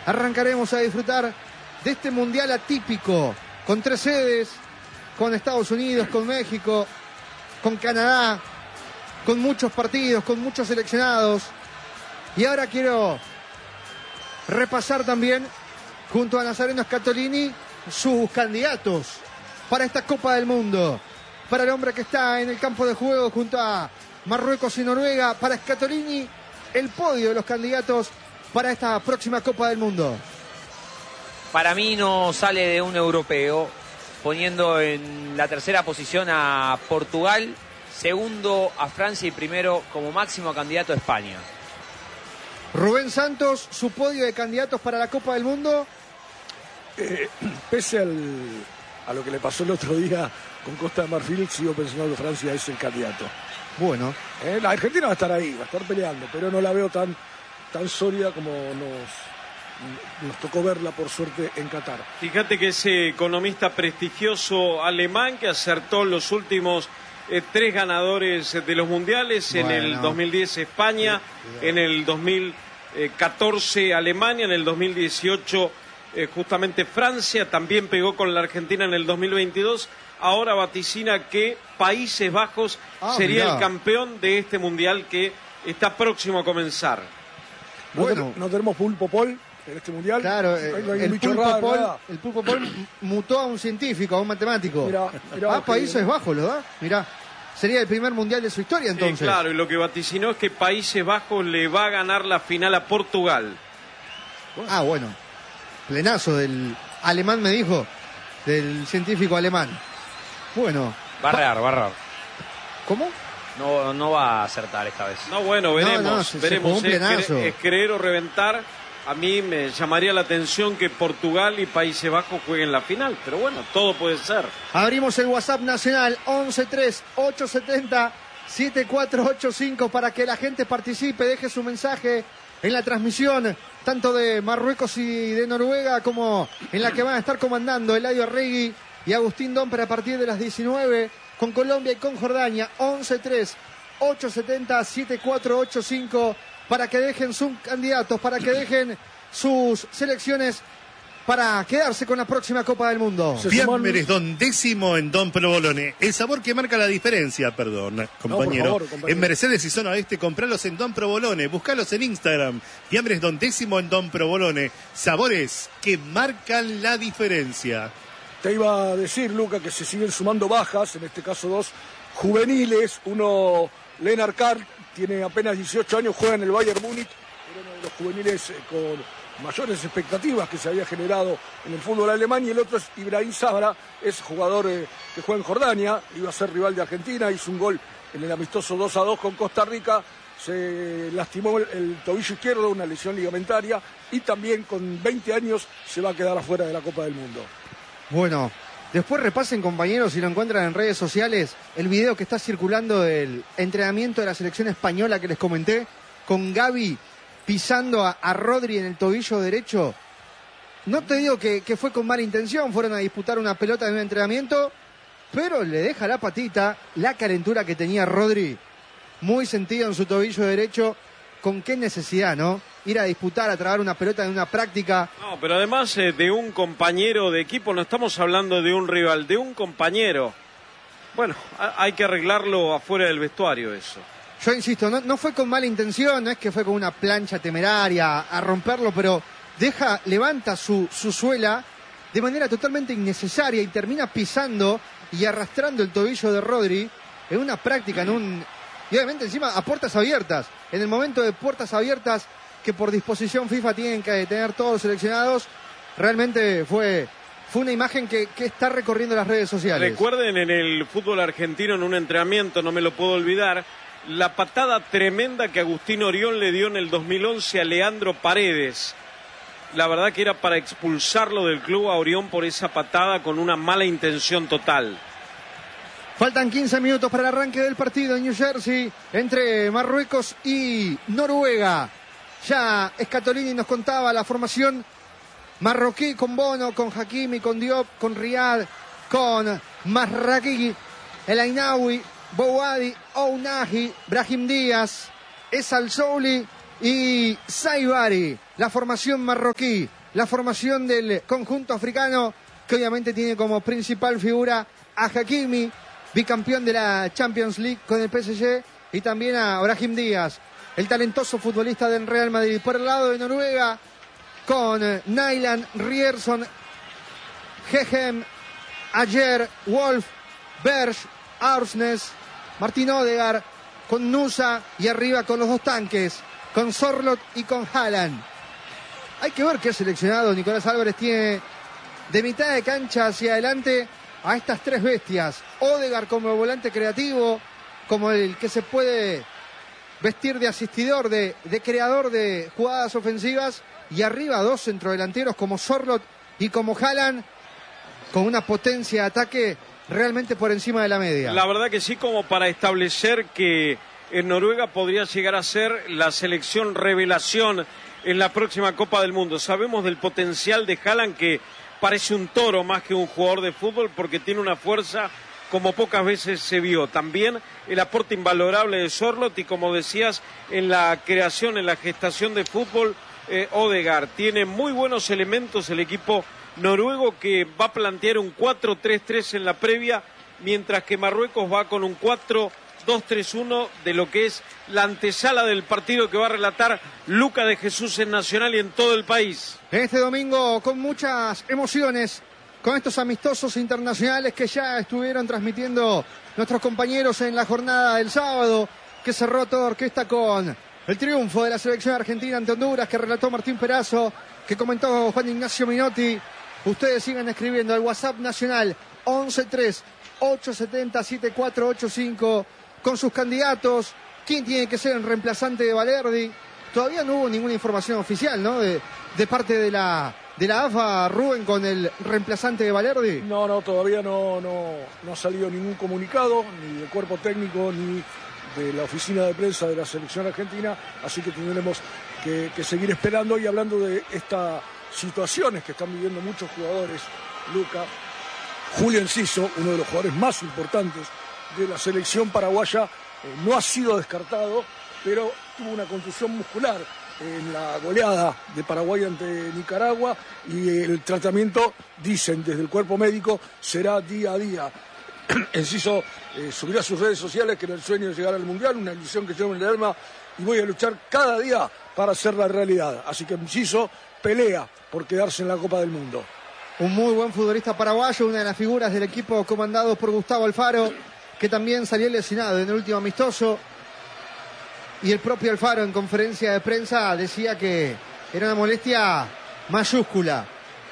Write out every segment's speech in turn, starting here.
arrancaremos a disfrutar de este mundial atípico, con 3 sedes, con Estados Unidos, con México, con Canadá, con muchos partidos, con muchos seleccionados. Y ahora quiero repasar también, junto a Nazareno Scatolini, sus candidatos para esta Copa del Mundo. Para el hombre que está en el campo de juego junto a Marruecos y Noruega, para Scatolini, el podio de los candidatos para esta próxima Copa del Mundo. Para mí no sale de un europeo, poniendo en la tercera posición a Portugal, segundo a Francia y primero como máximo candidato a España. Rubén Santos, su podio de candidatos para la Copa del Mundo. Pese a lo que le pasó el otro día con Costa de Marfil, sigo pensando que Francia es el candidato. Bueno. La Argentina va a estar ahí, va a estar peleando, pero no la veo tan sólida como nos tocó verla, por suerte, en Qatar. Fíjate que ese economista prestigioso alemán que acertó los últimos 3 ganadores de los mundiales, bueno, en el 2010 España, sí, en el 2014 Alemania, en el 2018 justamente Francia, también pegó con la Argentina en el 2022, ahora vaticina que Países Bajos sería el campeón de este mundial que está próximo a comenzar. Bueno, no tenemos Pulpo Paul en este mundial. Claro, el Pulpo Paul mutó a un científico, a un matemático. Mirá, Países Bajos, ¿lo da? Mirá, sería el primer mundial de su historia entonces. Claro, y lo que vaticinó es que Países Bajos le va a ganar la final a Portugal. Ah, bueno. Plenazo del alemán, me dijo, del científico alemán. Bueno. Va a errar. ¿Cómo? No va a acertar esta vez. No, bueno, veremos. Veremos. Es querer o reventar. A mí me llamaría la atención que Portugal y Países Bajos jueguen la final. Pero bueno, todo puede ser. Abrimos el WhatsApp nacional 1138707485 para que la gente participe, deje su mensaje en la transmisión, tanto de Marruecos y de Noruega, como en la que van a estar comandando Eladio Arregui y Agustín Domper a partir de las 19, con Colombia y con Jordania. 1138707485 para que dejen sus candidatos, para que dejen sus selecciones para quedarse con la próxima Copa del Mundo. Fiambres Don Décimo en Don Provolone. El sabor que marca la diferencia, perdón, compañero. No, por favor, en Mercedes y Zona Oeste, compralos en Don Provolone. Buscalos en Instagram. Fiambres Don Décimo en Don Provolone. Sabores que marcan la diferencia. Te iba a decir, Luca, que se siguen sumando bajas, en este caso 2 juveniles. Uno, Lennart Karl, tiene apenas 18 años, juega en el Bayern Múnich. Era uno de los juveniles con mayores expectativas que se había generado en el fútbol alemán, y el otro es Ibrahim Sabra, es jugador que juega en Jordania, iba a ser rival de Argentina, hizo un gol en el amistoso 2-2 con Costa Rica, se lastimó el tobillo izquierdo, una lesión ligamentaria, y también con 20 años se va a quedar afuera de la Copa del Mundo. Bueno, después repasen, compañeros, si lo encuentran en redes sociales, el video que está circulando del entrenamiento de la selección española que les comenté, con Gavi pisando a Rodri en el tobillo derecho. No te digo que fue con mala intención, fueron a disputar una pelota de un entrenamiento, pero le deja la patita, la calentura que tenía Rodri, muy sentido en su tobillo derecho. ¿Con qué necesidad, no? Ir a disputar, a trabar una pelota en una práctica. No, pero además de un compañero de equipo, no estamos hablando de un rival, de un compañero. Bueno, hay que arreglarlo afuera del vestuario eso. Yo insisto, no fue con mala intención, no es que fue con una plancha temeraria a romperlo, pero levanta su suela de manera totalmente innecesaria y termina pisando y arrastrando el tobillo de Rodri en una práctica, y obviamente encima a puertas abiertas, en el momento de puertas abiertas que por disposición FIFA tienen que tener todos los seleccionados. Realmente fue una imagen que está recorriendo las redes sociales. Recuerden en el fútbol argentino, en un entrenamiento, no me lo puedo olvidar, la patada tremenda que Agustín Orión le dio en el 2011 a Leandro Paredes. La verdad que era para expulsarlo del club a Orión por esa patada con una mala intención total. Faltan 15 minutos para el arranque del partido en New Jersey entre Marruecos y Noruega. Ya Scatolini nos contaba la formación marroquí con Bono, con Hakimi, con Diop, con Riyad, con Masraqui, El Ainaoui, Bouadi, Ounahi, Brahim Díaz, Esal Souli y Saibari, la formación marroquí, la formación del conjunto africano, que obviamente tiene como principal figura a Hakimi, bicampeón de la Champions League con el PSG, y también a Brahim Díaz, el talentoso futbolista del Real Madrid. Por el lado de Noruega, con Nyland, Rierson, Hegem, Ayer, Wolf, Berg, Aursnes, Martín Odegaard, con Nusa, y arriba con los dos tanques, con Sorloth y con Haaland. Hay que ver qué seleccionado Nicolás Álvarez tiene de mitad de cancha hacia adelante a estas tres bestias. Odegaard como volante creativo, como el que se puede vestir de asistidor, de creador de jugadas ofensivas, y arriba dos centrodelanteros como Sorloth y como Haaland, con una potencia de ataque realmente por encima de la media. La verdad que sí, como para establecer que en Noruega podría llegar a ser la selección revelación en la próxima Copa del Mundo. Sabemos del potencial de Haaland, que parece un toro más que un jugador de fútbol, porque tiene una fuerza como pocas veces se vio. También el aporte invalorable de Sorloth, y como decías, en la creación, en la gestación de fútbol, Odegaard. Tiene muy buenos elementos el equipo noruego, que va a plantear un 4-3-3 en la previa, mientras que Marruecos va con un 4-2-3-1 de lo que es la antesala del partido que va a relatar Luca de Jesús en Nacional y en todo el país. Este domingo con muchas emociones, con estos amistosos internacionales que ya estuvieron transmitiendo nuestros compañeros en la jornada del sábado, que cerró toda orquesta con el triunfo de la selección argentina ante Honduras, que relató Martín Perazo, que comentó Juan Ignacio Minotti. Ustedes sigan escribiendo al WhatsApp nacional 11-3-870-7485 con sus candidatos. ¿Quién tiene que ser el reemplazante de Valerdi? Todavía no hubo ninguna información oficial, ¿no? De parte de la AFA, Rubén, con el reemplazante de Valerdi. No, todavía no ha salido ningún comunicado, ni del cuerpo técnico, ni de la oficina de prensa de la selección argentina, así que tendremos que seguir esperando. Y hablando de estas situaciones que están viviendo muchos jugadores, Luca, Julio Enciso, uno de los jugadores más importantes de la selección paraguaya, no ha sido descartado, pero tuvo una contusión muscular en la goleada de Paraguay ante Nicaragua, y el tratamiento, dicen desde el cuerpo médico, será día a día. Enciso subirá a sus redes sociales que era el sueño de llegar al Mundial, una ilusión que llevo en el alma, y voy a luchar cada día para hacerla realidad. Así que Enciso pelea por quedarse en la Copa del Mundo. Un muy buen futbolista paraguayo, una de las figuras del equipo comandado por Gustavo Alfaro, que también salió lesionado en el último amistoso. Y el propio Alfaro, en conferencia de prensa, decía que era una molestia mayúscula,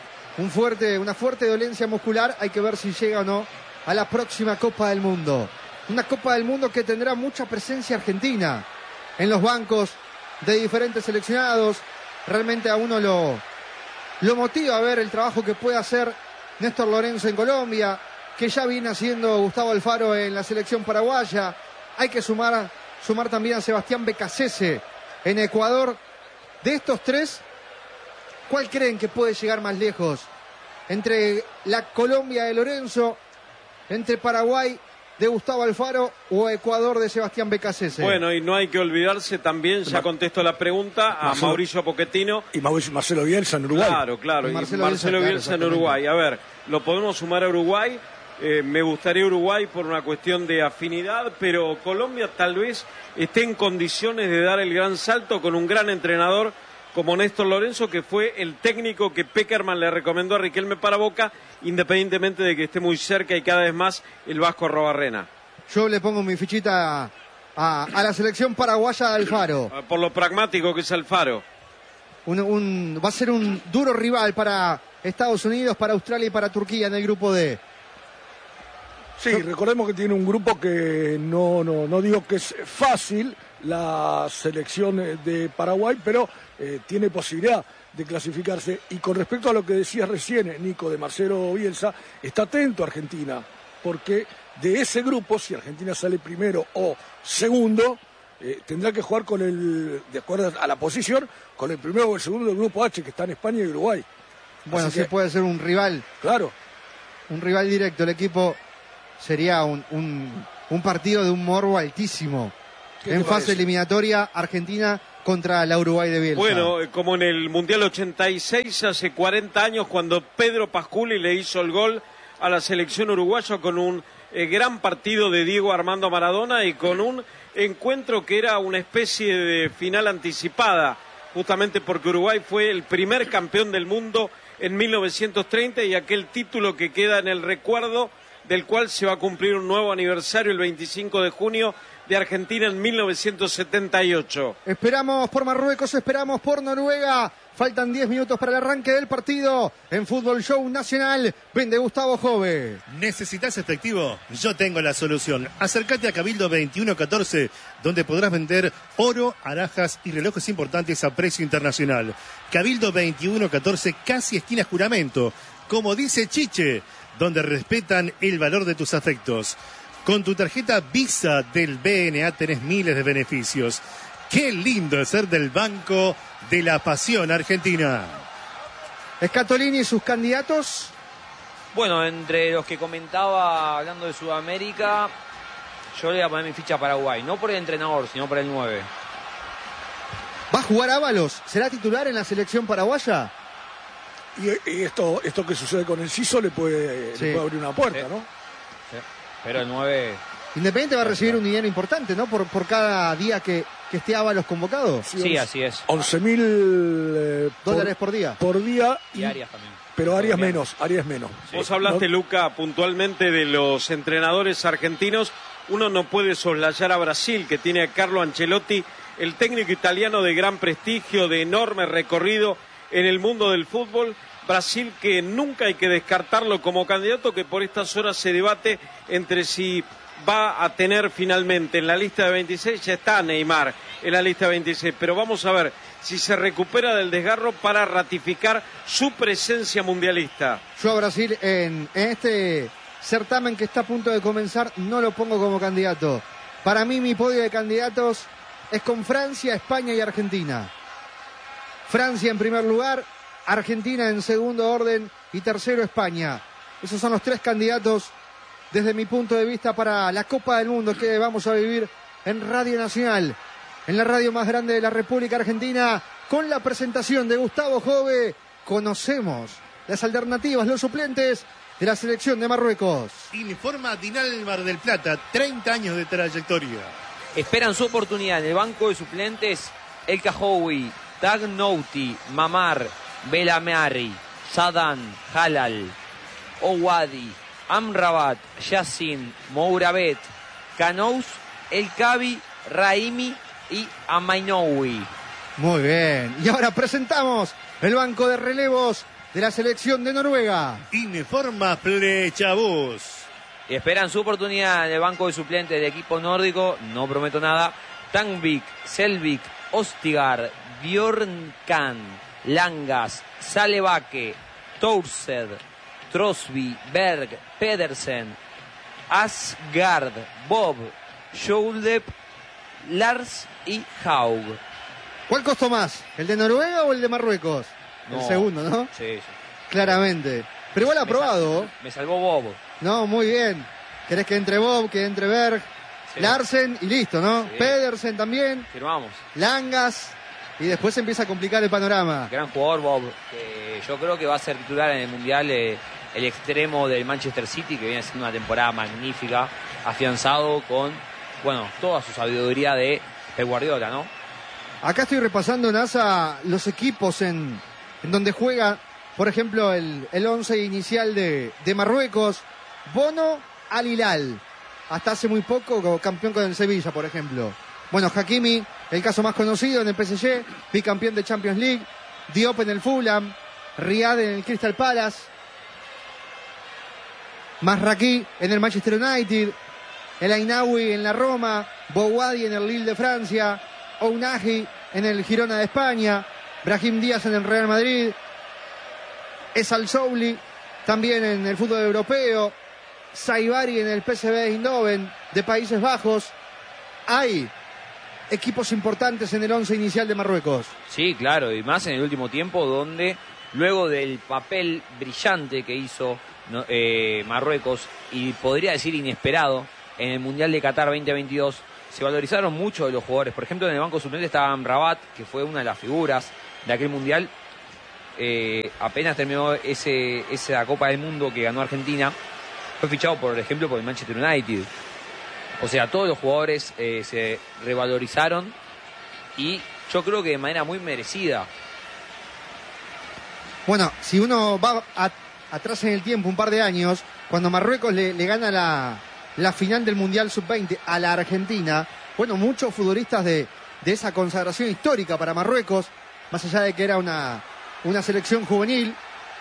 una fuerte dolencia muscular. Hay que ver si llega o no a la próxima Copa del Mundo. Una Copa del Mundo que tendrá mucha presencia argentina en los bancos de diferentes seleccionados. Realmente a uno lo motiva a ver el trabajo que puede hacer Néstor Lorenzo en Colombia, que ya viene haciendo Gustavo Alfaro en la selección paraguaya. Hay que sumar también a Sebastián Becasese en Ecuador. De estos tres, ¿cuál creen que puede llegar más lejos? Entre la Colombia de Lorenzo, entre Paraguay de Gustavo Alfaro, o Ecuador de Sebastián Becasese. Bueno, y no hay que olvidarse también, ya contesto la pregunta, a Mauricio Pochettino. Y Marcelo Bielsa en Uruguay. Claro, y Marcelo Bielsa en Uruguay. A ver, lo podemos sumar a Uruguay. Me gustaría Uruguay por una cuestión de afinidad, pero Colombia tal vez esté en condiciones de dar el gran salto con un gran entrenador como Néstor Lorenzo, que fue el técnico que Pekerman le recomendó a Riquelme para Boca, independientemente de que esté muy cerca y cada vez más el Vasco Arrobarrena. Yo le pongo mi fichita a la selección paraguaya de Alfaro. Por lo pragmático que es Alfaro. Va a ser un duro rival para Estados Unidos, para Australia y para Turquía en el grupo D. Sí, recordemos que tiene un grupo que no digo que es fácil, la selección de Paraguay, pero tiene posibilidad de clasificarse. Y con respecto a lo que decías recién, Nico, de Marcelo Bielsa, está atento a Argentina, porque de ese grupo, si Argentina sale primero o segundo, tendrá que jugar de acuerdo a la posición, con el primero o el segundo del grupo H, que está en España y Uruguay. Bueno, sí puede ser un rival. Claro. Un rival directo. El equipo sería un partido de un morbo altísimo. En fase eliminatoria, Argentina contra la Uruguay de Bielsa. Bueno, como en el Mundial 86, hace 40 años, cuando Pedro Pasculi le hizo el gol a la selección uruguaya con un gran partido de Diego Armando Maradona y con un encuentro que era una especie de final anticipada, justamente porque Uruguay fue el primer campeón del mundo en 1930 y aquel título que queda en el recuerdo del cual se va a cumplir un nuevo aniversario el 25 de junio de Argentina en 1978. Esperamos por Marruecos, esperamos por Noruega. Faltan 10 minutos para el arranque del partido en Fútbol Show Nacional. Vende Gustavo Jove. ¿Necesitas efectivo? Yo tengo la solución. Acércate a Cabildo 2114, donde podrás vender oro, alhajas y relojes importantes a precio internacional. Cabildo 2114, casi esquina Juramento. Como dice Chiche, donde respetan el valor de tus afectos. Con tu tarjeta Visa del BNA tenés miles de beneficios. Qué lindo es ser del Banco de la Pasión Argentina. Scatolini y sus candidatos. Bueno, entre los que comentaba hablando de Sudamérica, yo le voy a poner mi ficha a Paraguay. No por el entrenador, sino por el 9. ¿Va a jugar Ábalos? ¿Será titular en la selección paraguaya? Y esto que sucede con Enciso le puede abrir una puerta, Sí. ¿no? Sí. Pero el 9... Independiente va a recibir un dinero importante, ¿no? Por cada día que esté Ábalos convocado. Sí, así es. 11.000 Dólares por día. Por día. Y Arias también. Pero Arias También. menos, Arias menos. Sí. Vos hablaste, Luca, puntualmente de los entrenadores argentinos. Uno no puede soslayar a Brasil, que tiene a Carlo Ancelotti, el técnico italiano de gran prestigio, de enorme recorrido en el mundo del fútbol. Brasil, que nunca hay que descartarlo como candidato, que por estas horas se debate entre si va a tener finalmente en la lista de 26, ya está Neymar en la lista de 26, pero vamos a ver si se recupera del desgarro para ratificar su presencia mundialista. Yo a Brasil en este certamen que está a punto de comenzar no lo pongo como candidato. Para mí mi podio de candidatos es con Francia, España y Argentina. Francia en primer lugar, Argentina en segundo orden y tercero España. Esos son los tres candidatos desde mi punto de vista para la Copa del Mundo que vamos a vivir en Radio Nacional, en la radio más grande de la República Argentina, con la presentación de Gustavo Jove. Conocemos las alternativas, los suplentes de la selección de Marruecos. Informa Dinalmar del Plata, 30 años de trayectoria. Esperan su oportunidad en el banco de suplentes El Kahoui, Tagnouti, Mamar, Belamari, Sadan, Halal, Owadi, Amrabat, Yassin, Mourabet, Kanous, El Kabi, Raimi y Amainoui. Muy bien. Y ahora presentamos el banco de relevos de la selección de Noruega. Informa Plechabús. Y esperan su oportunidad en el banco de suplentes del equipo nórdico. No prometo nada. Tangvik, Selvik, Ostigar, Bjornkan, Langas, Salebake, Toursed, Trosby, Berg, Pedersen, Asgard, Bob, Sjoldep, Lars y Haug. ¿Cuál costó más? ¿El de Noruega o el de Marruecos? No. El segundo, ¿no? Sí, sí. Claramente. Pero igual aprobado. Me salvó Bob. No, muy bien. ¿Querés que entre Bob, que entre Berg, Sí. Larsen y listo, ¿no? Sí. Pedersen también, Firmamos. Langas y después empieza a complicar el panorama. Gran jugador Bob. Que yo creo que va a ser titular en el Mundial el extremo del Manchester City, que viene haciendo una temporada magnífica, afianzado con, bueno, toda su sabiduría de Pep Guardiola, ¿no? Acá estoy repasando, NASA, los equipos en donde juega, por ejemplo, el 11 inicial de Marruecos. Bono Al Hilal, hasta hace muy poco campeón con el Sevilla, por ejemplo. Bueno, Hakimi, el caso más conocido en el PSG, bicampeón de Champions League. Diop en el Fulham, Riyad en el Crystal Palace, Masraki en el Manchester United, El Ainaoui en la Roma, Bouhaddi en el Lille de Francia, Ounahi en el Girona de España, Brahim Díaz en el Real Madrid, Esal Souli también en el fútbol europeo, Saibari en el PSV Eindhoven de Países Bajos. Hay equipos importantes en el 11 inicial de Marruecos. Sí, claro, y más en el último tiempo, donde luego del papel brillante que hizo Marruecos, y podría decir inesperado, en el Mundial de Qatar 2022, se valorizaron mucho de los jugadores. Por ejemplo, en el banco suplente estaba Amrabat, que fue una de las figuras de aquel mundial. Apenas terminó esa Copa del Mundo que ganó Argentina, fue fichado, por ejemplo, por el Manchester United. O sea, todos los jugadores se revalorizaron y yo creo que de manera muy merecida. Bueno, si uno va atrás en el tiempo, un par de años, cuando Marruecos le gana la final del Mundial Sub-20 a la Argentina, bueno, muchos futbolistas de esa consagración histórica para Marruecos, más allá de que era una selección juvenil,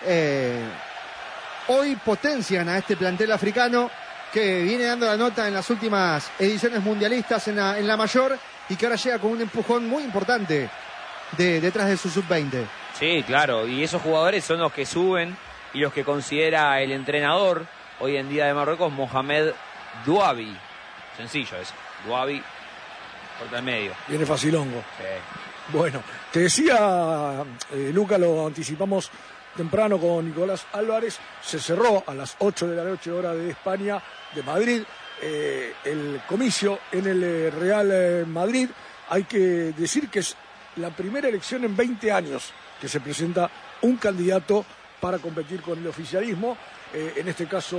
hoy potencian a este plantel africano que viene dando la nota en las últimas ediciones mundialistas en la mayor y que ahora llega con un empujón muy importante detrás de su Sub-20. Sí, claro, y esos jugadores son los que suben y los que considera el entrenador hoy en día de Marruecos, Mohamed Douabi. Sencillo eso, Douabi, corta el medio. Viene facilongo. Sí. Bueno, te decía, Luca, lo anticipamos temprano con Nicolás Álvarez, se cerró a las 8 de la noche hora de España, de Madrid, el comicio en el Real Madrid. Hay que decir que es la primera elección en 20 años que se presenta un candidato para competir con el oficialismo. En este caso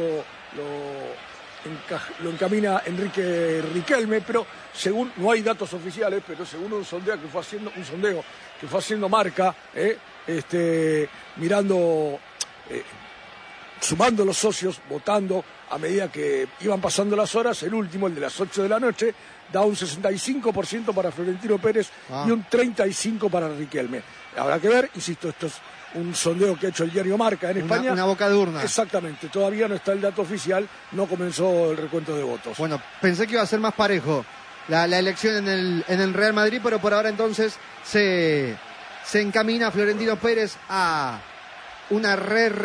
lo encamina Enrique Riquelme, pero según, no hay datos oficiales, pero según un sondeo que fue haciendo Marca, mirando, sumando los socios, votando a medida que iban pasando las horas, el último, el de las 8 de la noche, da un 65% para Florentino Pérez y un 35% para Riquelme. Habrá que ver, insisto, esto es un sondeo que ha hecho el diario Marca en España. Una boca de urna. Exactamente, todavía no está el dato oficial, no comenzó el recuento de votos. Bueno, pensé que iba a ser más parejo la elección en el Real Madrid, pero por ahora entonces se encamina Florentino Pérez a una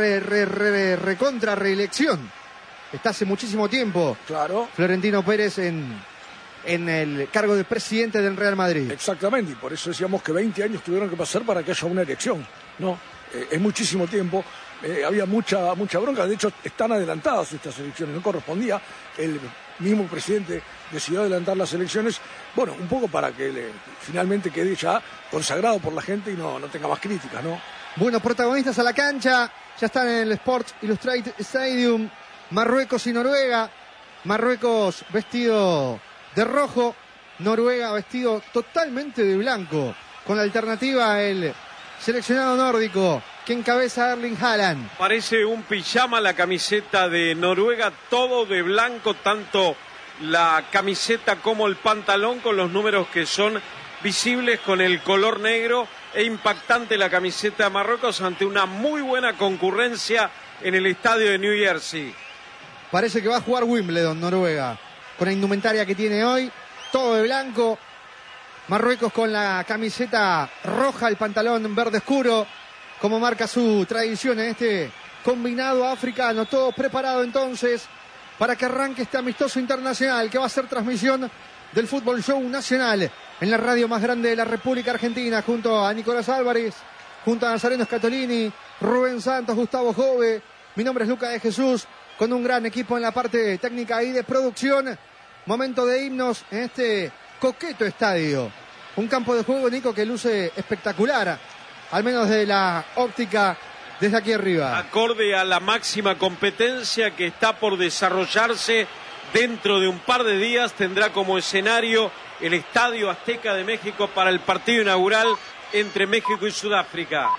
recontra reelección. Está hace muchísimo tiempo. Claro. Florentino Pérez en el cargo de presidente del Real Madrid. Exactamente, y por eso decíamos que 20 años tuvieron que pasar para que haya una elección, ¿no? Es muchísimo tiempo, había mucha bronca, de hecho están adelantadas estas elecciones, no correspondía, el mismo presidente decidió adelantar las elecciones, bueno, un poco para que finalmente quede ya consagrado por la gente y no tenga más críticas, ¿no? Bueno, protagonistas a la cancha, ya están en el Sports Illustrated Stadium, Marruecos y Noruega, Marruecos vestido de rojo, Noruega vestido totalmente de blanco, con la alternativa el seleccionado nórdico que encabeza Erling Haaland. Parece un pijama la camiseta de Noruega, todo de blanco, tanto la camiseta como el pantalón, con los números que son visibles con el color negro, e impactante la camiseta de Marruecos ante una muy buena concurrencia en el estadio de New Jersey. Parece que va a jugar Wimbledon, Noruega, con la indumentaria que tiene hoy, todo de blanco. Marruecos con la camiseta roja, el pantalón verde oscuro, como marca su tradición en este combinado africano. Todo preparado entonces para que arranque este amistoso internacional que va a ser transmisión del Fútbol Show Nacional en la radio más grande de la República Argentina, junto a Nicolás Álvarez, junto a Nazareno Scatolini, Rubén Santos, Gustavo Jove. Mi nombre es Luca de Jesús, con un gran equipo en la parte técnica y de producción. Momento de himnos en este coqueto estadio. Un campo de juego, Nico, que luce espectacular, al menos de la óptica desde aquí arriba. Acorde a la máxima competencia que está por desarrollarse dentro de un par de días, tendrá como escenario el Estadio Azteca de México para el partido inaugural entre México y Sudáfrica.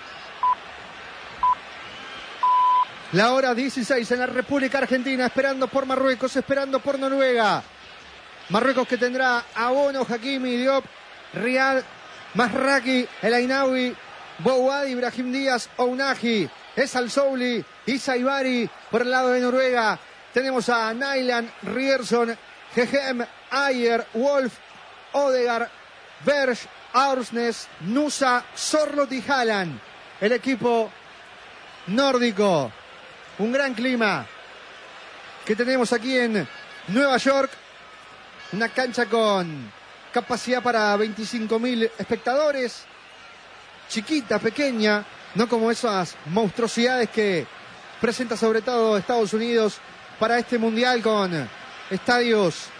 La hora 16 en la República Argentina, esperando por Marruecos, esperando por Noruega. Marruecos que tendrá a Bono, Hakimi, Diop, Riyad, Masraki, El Ainaoui, Bouad, Ibrahim Díaz, Ounahi, Esal Souli, Isa Ibari. Por el lado de Noruega tenemos a Nyland, Rierson, Gehem, Ayer, Wolf, Odegaard, Berg, Aursnes, Nusa, Sorloth y Haaland. El equipo nórdico. Un gran clima que tenemos aquí en Nueva York. Una cancha con capacidad para 25.000 espectadores. Chiquita, pequeña, no como esas monstruosidades que presenta sobre todo Estados Unidos para este mundial, con estadios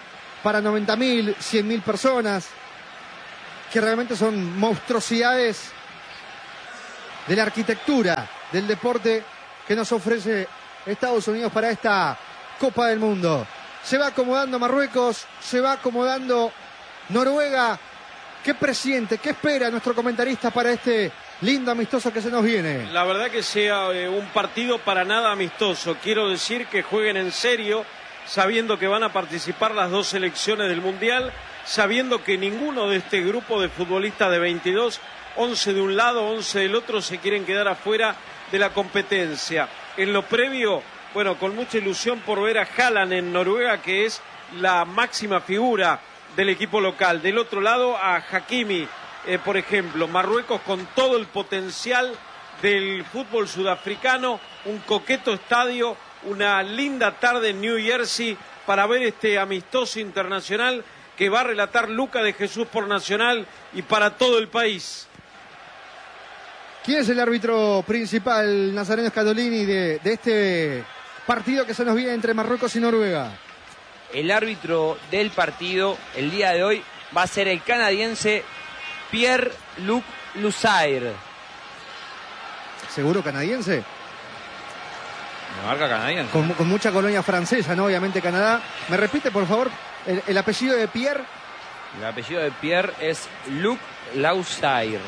para 90.000, 100.000 personas, que realmente son monstruosidades de la arquitectura del deporte que nos ofrece Estados Unidos para esta Copa del Mundo. Se va acomodando Marruecos, se va acomodando Noruega. ¿Qué presiente, qué espera nuestro comentarista para este lindo amistoso que se nos viene? La verdad que sea un partido para nada amistoso. Quiero decir que jueguen en serio, sabiendo que van a participar las dos selecciones del Mundial, sabiendo que ninguno de este grupo de futbolistas de 22, 11 de un lado, 11 del otro, se quieren quedar afuera de la competencia. En lo previo, bueno, con mucha ilusión por ver a Haaland en Noruega, que es la máxima figura del equipo local. Del otro lado a Hakimi, por ejemplo. Marruecos con todo el potencial del fútbol sudafricano, un coqueto estadio, una linda tarde en New Jersey para ver este amistoso internacional que va a relatar Luca de Jesús por Nacional y para todo el país. ¿Quién es el árbitro principal, Nazareno Scatolini, de este partido que se nos viene entre Marruecos y Noruega? El árbitro del partido el día de hoy va a ser el canadiense Pierre-Luc Lusair. ¿Seguro canadiense? ¿Me marca canadiense? Con mucha colonia francesa, ¿no? Obviamente Canadá. ¿Me repite, por favor, el apellido de Pierre? El apellido de Pierre es Luc Lusair.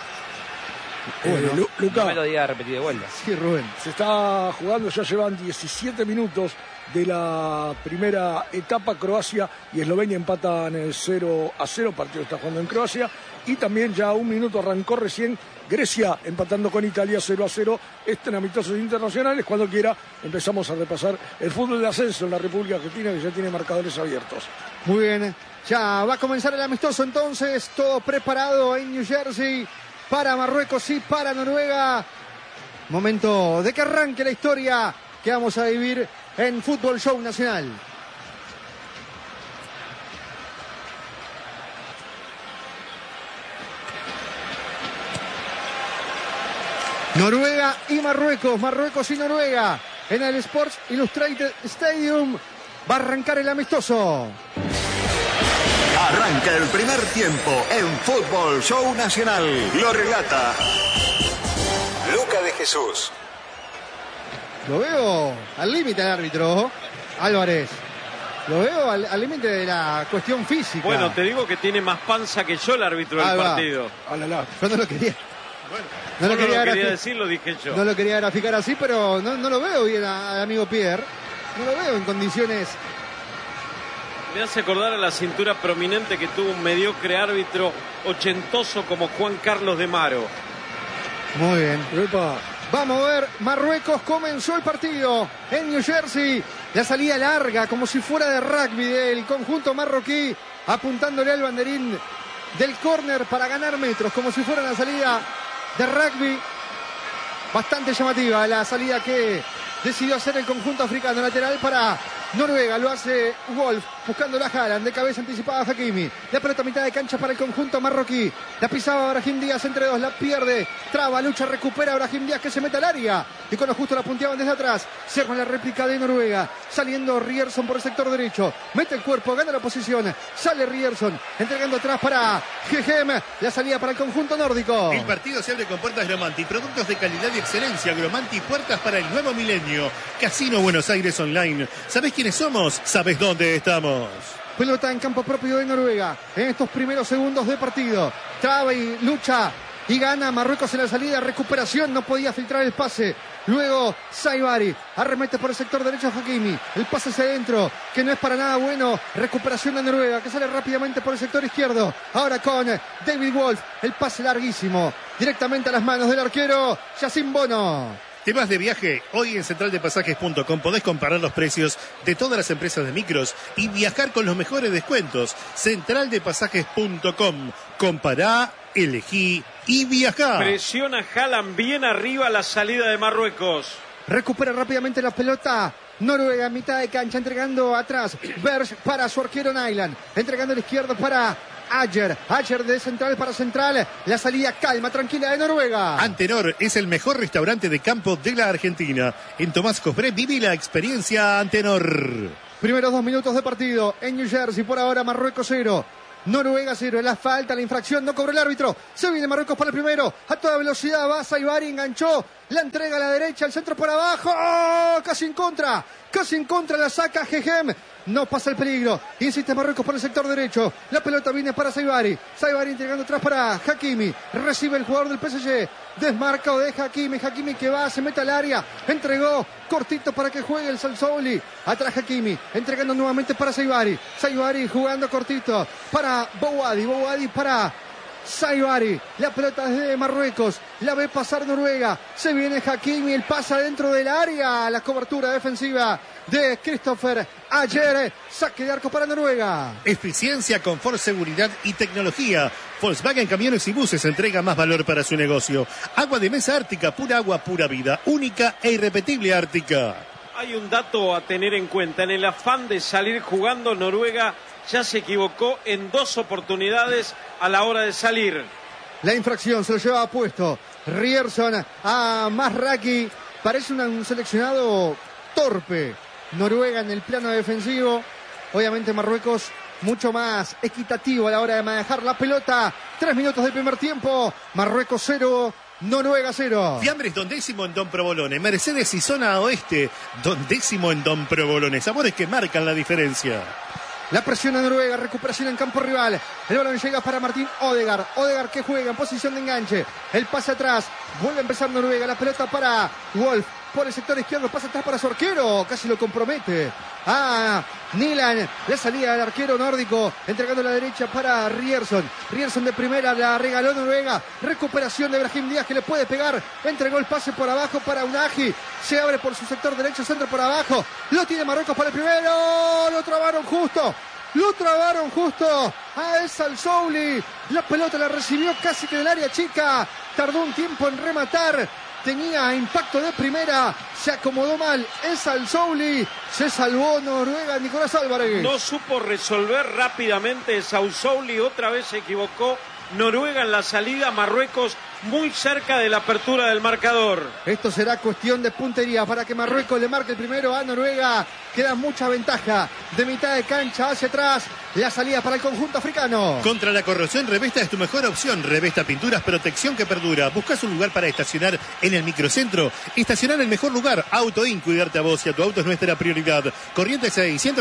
Luca, no me lo diga repetir de vuelta. Sí, Rubén. Se está jugando, ya llevan 17 minutos de la primera etapa. Croacia y Eslovenia empatan 0-0, partido está jugando en Croacia. Y también ya un minuto arrancó recién Grecia empatando con Italia 0-0. En amistosos internacionales, cuando quiera empezamos a repasar el fútbol de ascenso en la República Argentina, que ya tiene marcadores abiertos. Muy bien, ya va a comenzar el amistoso entonces, todo preparado en New Jersey para Marruecos y para Noruega. Momento de que arranque la historia que vamos a vivir en Fútbol Show Nacional. Noruega y Marruecos, Marruecos y Noruega en el Sports Illustrated Stadium. Va a arrancar el amistoso. Arranca el primer tiempo en Fútbol Show Nacional. Lo relata Luca de Jesús. Lo veo al límite al árbitro Álvarez. Lo veo al límite de la cuestión física. Bueno, te digo que tiene más panza que yo el árbitro del partido. Yo no lo quería. Bueno, no lo quería decir, lo dije yo. No lo quería graficar así, pero no lo veo bien al amigo Pierre. No lo veo en condiciones. Me hace acordar a la cintura prominente que tuvo un mediocre árbitro ochentoso como Juan Carlos de Maro. Muy bien. Epa. Vamos a ver, Marruecos comenzó el partido en New Jersey. La salida larga, como si fuera de rugby del conjunto marroquí, apuntándole al banderín del córner para ganar metros, como si fuera una salida de rugby. Bastante llamativa la salida que decidió hacer el conjunto africano. Lateral para Noruega, lo hace Wolf, buscando a Haaland, de cabeza anticipada a Hakimi. La pelota a mitad de cancha para el conjunto marroquí. La pisaba Brahim Díaz entre dos, la pierde. Traba, lucha, recupera Brahim Díaz, que se mete al área. Y con lo justo la punteaban desde atrás. Cierra la réplica de Noruega. Saliendo Ryerson por el sector derecho. Mete el cuerpo, gana la posición. Sale Ryerson, entregando atrás para Gegem. La salida para el conjunto nórdico. El partido se abre con puertas Gromanti. Productos de calidad y excelencia. Gromanti, puertas para el nuevo milenio. Casino Buenos Aires Online. ¿Sabés quiénes somos? ¿Sabés dónde estamos? Pelota en campo propio de Noruega en estos primeros segundos de partido. Traba y lucha y gana Marruecos en la salida. Recuperación, no podía filtrar el pase. Luego Saibari arremete por el sector derecho a Hakimi. El pase hacia adentro, que no es para nada bueno. Recuperación de Noruega, que sale rápidamente por el sector izquierdo. Ahora con David Wolf. El pase larguísimo, directamente a las manos del arquero Yacine Bono. ¿Te vas de viaje? Hoy en centraldepasajes.com podés comparar los precios de todas las empresas de micros y viajar con los mejores descuentos. Centraldepasajes.com. Compará, elegí y viajá. Presiona Haaland bien arriba la salida de Marruecos. Recupera rápidamente la pelota Noruega, mitad de cancha, entregando atrás Berge para su arquero Nyland. Entregando al izquierdo para Ayer de central para central. La salida calma, tranquila de Noruega. Antenor es el mejor restaurante de campo de la Argentina. En Tomás Cofré viví la experiencia Antenor. Primeros 2 minutos de partido en New Jersey. Por ahora Marruecos 0. Noruega 0, la falta, la infracción, no cobró el árbitro. Se viene Marruecos para el primero. A toda velocidad va Saibari, enganchó. La entrega a la derecha, el centro por abajo. ¡Oh! Casi en contra, la saca Jejem. No pasa el peligro. Insiste Marruecos por el sector derecho. La pelota viene para Saibari. Saibari entregando atrás para Hakimi. Recibe el jugador del PSG. Desmarcado de Hakimi. Hakimi que va, se mete al área. Entregó cortito para que juegue el Salsouli. Atrás Hakimi. Entregando nuevamente para Saibari. Saibari jugando cortito para Bouhaddi. Bouhaddi para Saibari. La pelota desde Marruecos. La ve pasar Noruega. Se viene Hakimi. El pasa dentro del área. La cobertura defensiva de Christopher Ayer. Saque de arco para Noruega. Eficiencia, confort, seguridad y tecnología. Volkswagen Camiones y Buses entrega más valor para su negocio. Agua de mesa Ártica, pura agua, pura vida. Única e irrepetible Ártica. Hay un dato a tener en cuenta. En el afán de salir jugando, Noruega ya se equivocó en 2 oportunidades a la hora de salir. La infracción se lo llevaba puesto Ryerson a Masraki. Parece un seleccionado torpe. Noruega en el plano defensivo. Obviamente Marruecos mucho más equitativo a la hora de manejar la pelota. 3 minutos del primer tiempo. Marruecos 0. Noruega 0. Fiambres Don Décimo en Don Provolone. Mercedes y Zona Oeste. Don Décimo en Don Provolone. Sabores que marcan la diferencia. La presión a Noruega, recuperación en campo rival. El balón llega para Martín Odegaard. Odegaard que juega en posición de enganche. El pase atrás. Vuelve a empezar Noruega. La pelota para Wolf. Por el sector izquierdo, pasa atrás para su arquero, casi lo compromete. Nilan, la salida del arquero nórdico, entregando la derecha para Ryerson. Ryerson de primera, la regaló Noruega. Recuperación de Brahim Díaz que le puede pegar. Entregó el pase por abajo para Unahi. Se abre por su sector derecho, centro por abajo. Lo tiene Marruecos para el primero. Lo trabaron justo a El Salsouli. La pelota la recibió casi que del área chica. Tardó un tiempo en rematar. Tenía impacto de primera, se acomodó mal El Salsouli, se salvó Noruega, Nicolás Álvarez. No supo resolver rápidamente El Salsouli, otra vez se equivocó Noruega en la salida, Marruecos muy cerca de la apertura del marcador. Esto será cuestión de puntería para que Marruecos le marque el primero a Noruega. Queda mucha ventaja de mitad de cancha hacia atrás. La salida para el conjunto africano. Contra la corrosión, Revesta es tu mejor opción. Revesta Pinturas, protección que perdura. ¿Buscas un lugar para estacionar en el microcentro? Estacionar en el mejor lugar. Autoin, cuidarte a vos y a tu auto es nuestra prioridad. Corrientes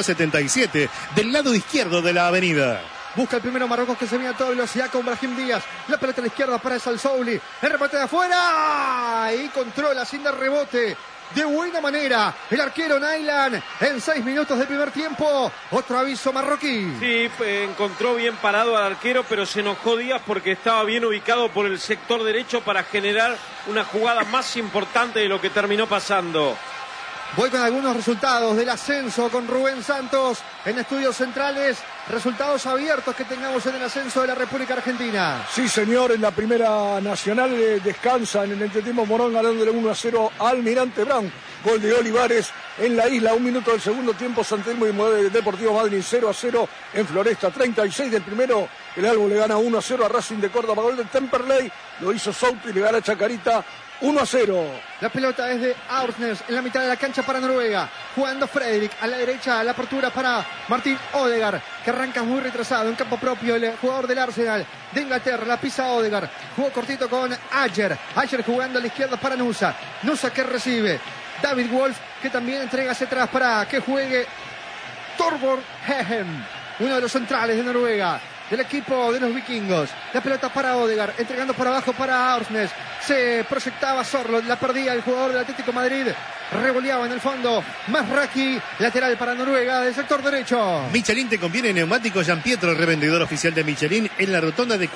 677, del lado izquierdo de la avenida. Busca el primero Marruecos que se viene a toda velocidad con Brahim Díaz. La pelota a la izquierda para El Salsouli. El remate de afuera. Y controla sin dar rebote. De buena manera. El arquero Nailan en 6 minutos del primer tiempo. Otro aviso marroquí. Sí, encontró bien parado al arquero, pero se enojó Díaz porque estaba bien ubicado por el sector derecho para generar una jugada más importante de lo que terminó pasando. Voy con algunos resultados del ascenso con Rubén Santos en Estudios Centrales. Resultados abiertos que tengamos en el ascenso de la República Argentina. Sí, señor, en la Primera Nacional descansa en el entretiempo Morón ganándole 1-0 al Almirante Brown. Gol de Olivares en la isla, 1 minuto del segundo tiempo. San Telmo y Deportivo Madrid 0-0 en Floresta. 36 del primero, el Albo le gana 1-0 a Racing de Córdoba. Gol de Temperley, lo hizo Souto y le gana Chacarita 1-0. La pelota es de Aursnes en la mitad de la cancha para Noruega. Jugando Fredrik a la derecha, la apertura para Martín Odegaard, que arranca muy retrasado en campo propio. El jugador del Arsenal de Inglaterra, la pisa Odegaard. Jugó cortito con Ayer. Ayer jugando a la izquierda para Nusa. Nusa que recibe. David Wolf que también entrega hacia atrás para que juegue Torbjørn Hegem, uno de los centrales de Noruega, del equipo de los vikingos. La pelota para Odegaard, entregando por abajo para Aursnes. Se proyectaba Sorlo, la perdía el jugador del Atlético Madrid. Revoleaba en el fondo Masraki, lateral para Noruega del sector derecho. Michelin te conviene neumáticos Gianpietro, revendedor oficial de Michelin en la rotonda de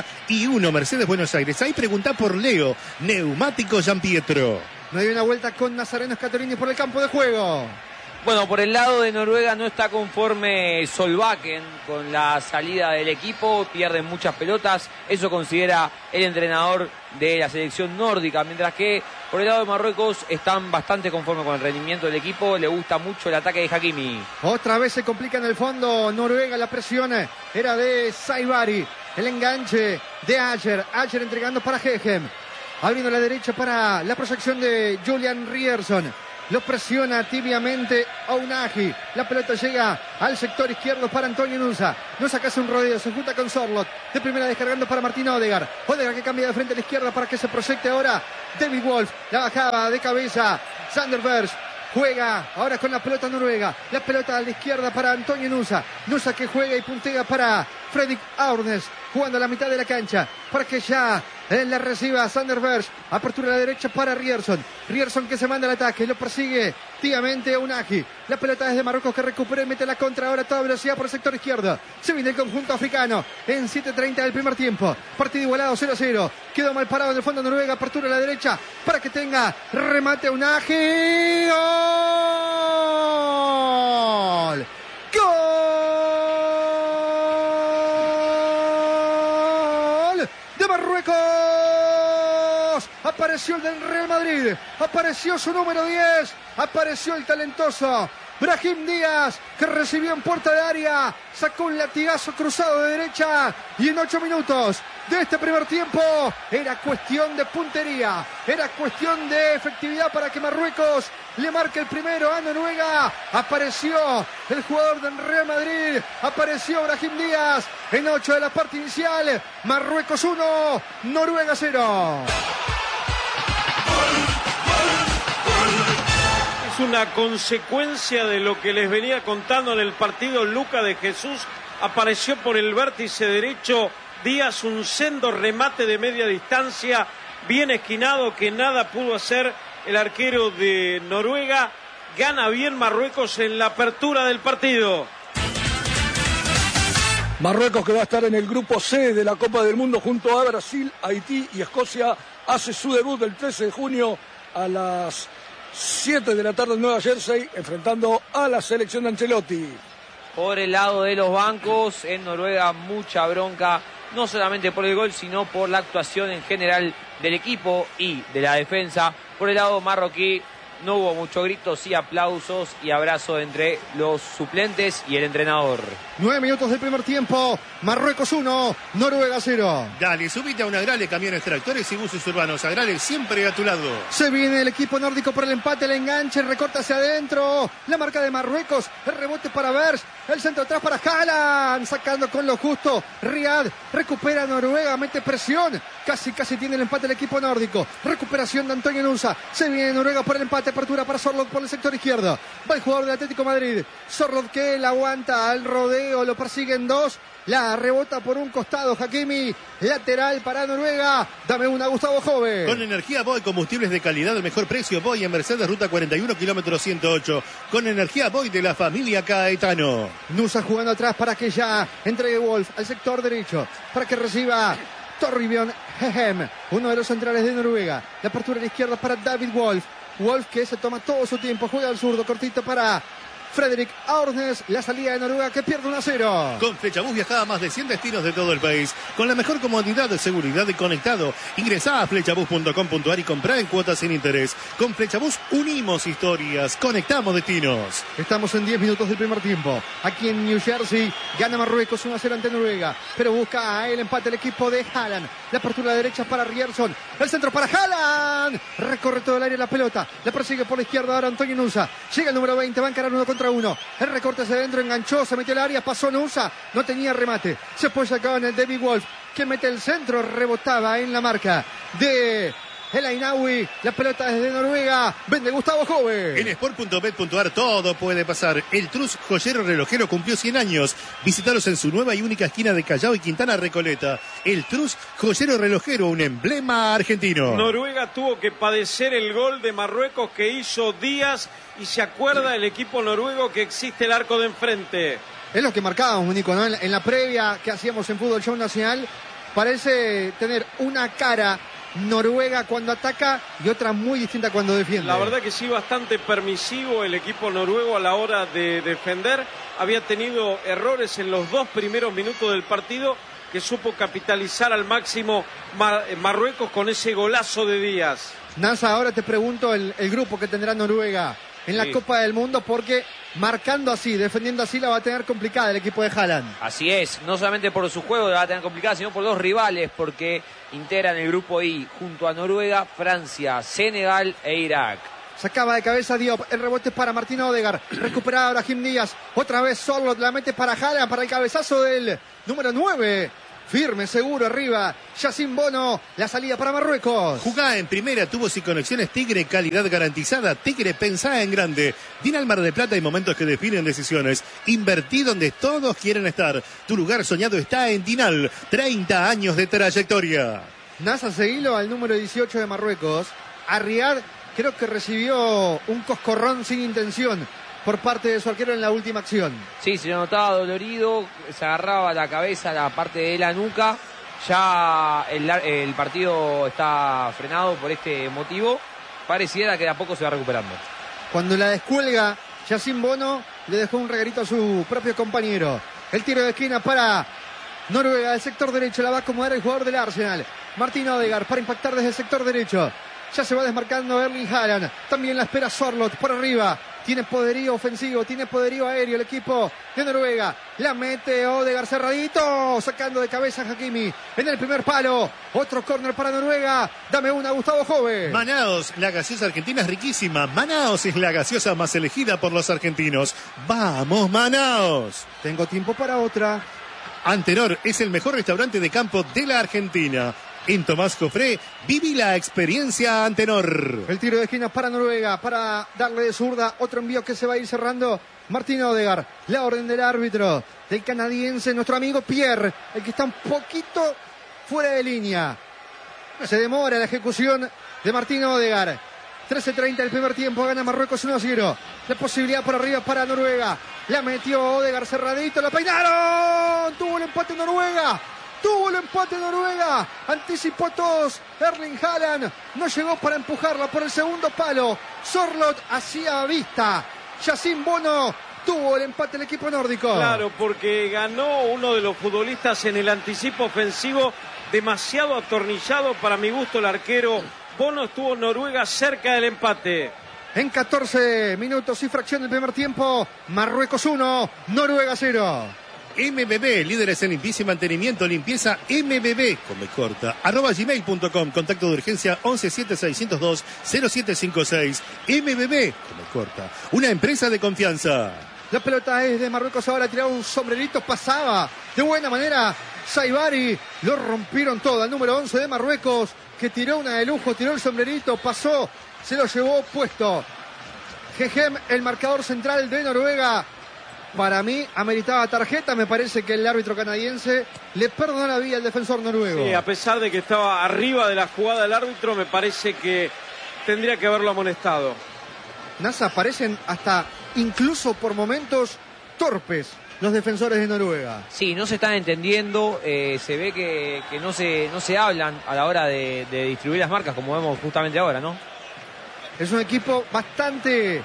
41 Mercedes Buenos Aires. Ahí pregunta por Leo, neumáticos Gianpietro. No hay una vuelta con Nazareno Scatolini por el campo de juego. Bueno, por el lado de Noruega no está conforme Solbakken con la salida del equipo, pierden muchas pelotas, eso considera el entrenador de la selección nórdica, mientras que por el lado de Marruecos están bastante conformes con el rendimiento del equipo, le gusta mucho el ataque de Hakimi. Otra vez se complica en el fondo Noruega, la presión era de Saibari, el enganche de Ayer entregando para Hegem, abriendo la derecha para la proyección de Julian Ryerson. Lo presiona tibiamente Ounahi. La pelota llega al sector izquierdo para Antonio Nusa. Nusa que hace un rodeo, se junta con Sorloth. De primera descargando para Martín Odegaard. Odegaard que cambia de frente a la izquierda para que se proyecte ahora David Wolf. La bajaba de cabeza Sander Berge. Juega ahora con la pelota Noruega. La pelota a la izquierda para Antonio Nusa. Nusa que juega y puntea para Fredrik Aurnes. Jugando a la mitad de la cancha. Para que ya la reciba Sander Berge. Apertura a la derecha para Ryerson. Ryerson que se manda al ataque. Lo persigue tímidamente Ounahi. La pelota desde Marruecos que recupera y mete la contra. Ahora a toda velocidad por el sector izquierdo. Se viene el conjunto africano en 7:30 del primer tiempo. Partido igualado 0-0. Quedó mal parado en el fondo Noruega. Apertura a la derecha para que tenga remate Ounahi. ¡Gol! ¡Gol! De Marruecos. Apareció el del Real Madrid. Apareció su número 10. Apareció el talentoso Brahim Díaz, que recibió en puerta de área, sacó un latigazo cruzado de derecha y en 8 minutos de este primer tiempo era cuestión de puntería, era cuestión de efectividad para que Marruecos le marque el primero a Noruega. Apareció el jugador del Real Madrid, apareció Brahim Díaz en 8 de la parte inicial. Marruecos 1, Noruega 0. Es una consecuencia de lo que les venía contando en el partido. Luca de Jesús apareció por el vértice derecho. Díaz, un sendo remate de media distancia, bien esquinado, que nada pudo hacer el arquero de Noruega. Gana bien Marruecos en la apertura del partido. Marruecos, que va a estar en el grupo C de la Copa del Mundo junto a Brasil, Haití y Escocia, hace su debut el 13 de junio a las 7 de la tarde en Nueva Jersey, enfrentando a la selección de Ancelotti. Por el lado de los bancos, en Noruega mucha bronca, no solamente por el gol, sino por la actuación en general del equipo y de la defensa. Por el lado marroquí no hubo mucho grito, sí aplausos y abrazos entre los suplentes y el entrenador. 9 minutos del primer tiempo, Marruecos 1, Noruega 0. Dale, subite a una Agrale, camiones, tractores y buses urbanos. Agrale siempre a tu lado. Se viene el equipo nórdico por el empate, el enganche, recorta hacia adentro. La marca de Marruecos, el rebote para Berge, el centro atrás para Haaland, sacando con lo justo. Riyad recupera Noruega, mete presión. Casi tiene el empate el equipo nórdico. Recuperación de Antonio Nusa. Se viene Noruega por el empate, apertura para Sorloth por el sector izquierdo. Va el jugador del Atlético Madrid. Sorloth que la aguanta al rodeo, lo persiguen dos. La rebota por un costado Hakimi, lateral para Noruega. Dame una, Gustavo Jove. Con energía Boy, combustibles de calidad, el mejor precio. Boy en Mercedes, ruta 41, kilómetro 108. Con energía Boy de la familia Caetano. Nusa jugando atrás para que ya entregue Wolf al sector derecho, para que reciba Torribion Hehem, uno de los centrales de Noruega. La apertura a la izquierda para David Wolf. Wolf que se toma todo su tiempo, juega al zurdo, cortito para Fredrik Aurnes, la salida de Noruega que pierde 1-0. Con Flechabús viajaba a más de 100 destinos de todo el país, con la mejor comodidad de seguridad y conectado. Ingresá a flechabús.com.ar y comprá en cuotas sin interés. Con Flechabús unimos historias, conectamos destinos. Estamos en 10 minutos del primer tiempo. Aquí en New Jersey gana Marruecos 1-0 ante Noruega, pero busca el empate el equipo de Haaland. La apertura derecha para Ryerson, el centro para Haaland. Recorre todo el área la pelota, la persigue por la izquierda ahora Antonio Nusa. Llega el número 20, va a encarar uno contra uno. El recorte hacia adentro, enganchó, se metió al área, pasó Nusa, no tenía remate. Se apoya acá en el David Wolf, que mete el centro, rebotaba en la marca de El Ainawi. La pelota desde Noruega, vende Gustavo Jove. En sport.bet.ar todo puede pasar. El Trus Joyero Relojero cumplió 100 años. Visítalos en su nueva y única esquina de Callao y Quintana Recoleta. El Trus Joyero Relojero, un emblema argentino. Noruega tuvo que padecer el gol de Marruecos que hizo Díaz, y se acuerda el equipo noruego que existe el arco de enfrente. Es lo que marcábamos, Nico, ¿no? En la previa que hacíamos en Fútbol Show Nacional, parece tener una cara Noruega cuando ataca y otra muy distinta cuando defiende. La verdad que sí, bastante permisivo el equipo noruego a la hora de defender. Había tenido errores en los 2 primeros minutos del partido que supo capitalizar al máximo Marruecos con ese golazo de Díaz. Nasa, ahora te pregunto el grupo que tendrá Noruega en la Copa del Mundo, porque marcando así, defendiendo así, la va a tener complicada el equipo de Haaland. Así es, no solamente por su juego la va a tener complicada, sino por 2 rivales, porque integran el grupo I junto a Noruega, Francia, Senegal e Irak. Sacaba de cabeza Diop. El rebote para Martín Odegaard. Recuperaba Brahim Díaz. Otra vez Sorloth la mete para Haaland. Para el cabezazo del número 9. Firme, seguro, arriba. Yacine Bono, la salida para Marruecos. Jugá en primera, tubos y conexiones Tigre, calidad garantizada. Tigre, pensá en grande. Vine al Mar del Plata, hay momentos que definen decisiones. Invertí donde todos quieren estar. Tu lugar soñado está en Dinal. 30 años de trayectoria. Nasa Seguilo al número 18 de Marruecos. Arriad creo que recibió un coscorrón sin intención por parte de su arquero en la última acción. Sí, se lo notaba dolorido, se agarraba la cabeza, la parte de la nuca. Ya el partido está frenado por este motivo. Pareciera que de a poco se va recuperando. Cuando la descuelga, Yacine Bono le dejó un regalito a su propio compañero. El tiro de esquina para Noruega, del sector derecho. La va a acomodar el jugador del Arsenal. Martín Odegaard para impactar desde el sector derecho. Ya se va desmarcando Erling Haaland. También la espera Sorloth por arriba. Tiene poderío ofensivo, tiene poderío aéreo el equipo de Noruega. La mete Odegaard cerradito, sacando de cabeza a Hakimi en el primer palo. Otro córner para Noruega. Dame una, Gustavo Jove. Manaos, la gaseosa argentina es riquísima. Manaos es la gaseosa más elegida por los argentinos. ¡Vamos, Manaos! Tengo tiempo para otra. Antenor es el mejor restaurante de campo de la Argentina. En Tomás Jofré, viví la experiencia Antenor. El tiro de esquina para Noruega, para darle de zurda. Otro envío que se va a ir cerrando. Martín Odegaard, la orden del árbitro, del canadiense, nuestro amigo Pierre, el que está un poquito fuera de línea. Se demora la ejecución de Martín Odegaard. 13:30 el primer tiempo, gana Marruecos 1-0. La posibilidad por arriba para Noruega. La metió Odegaard cerradito, la peinaron. Tuvo el empate Noruega. Tuvo el empate Noruega. Anticipó todos. Erling Haaland no llegó para empujarla por el segundo palo. Sorloth hacía vista. Yacine Bono tuvo el empate el equipo nórdico. Claro, porque ganó uno de los futbolistas en el anticipo ofensivo. Demasiado atornillado para mi gusto el arquero. Bono estuvo Noruega cerca del empate. En 14 minutos y fracción del primer tiempo. Marruecos 1, Noruega 0. MBB, líderes en limpieza y mantenimiento, limpieza MBB, con B corta, @gmail.com, contacto de urgencia 1176020756, MBB, con B corta, una empresa de confianza. La pelota es de Marruecos, ahora tiraba un sombrerito, pasaba de buena manera Saibari, lo rompieron todo al número 11 de Marruecos, que tiró una de lujo, tiró el sombrerito, pasó, se lo llevó puesto. Gegem, el marcador central de Noruega. Para mí, ameritaba tarjeta. Me parece que el árbitro canadiense le perdonó la vida al defensor noruego. Sí, a pesar de que estaba arriba de la jugada del árbitro, me parece que tendría que haberlo amonestado. Nasa, parecen hasta incluso por momentos torpes los defensores de Noruega. Sí, no se están entendiendo. Se ve que no se hablan a la hora de distribuir las marcas, como vemos justamente ahora, ¿no? Es un equipo bastante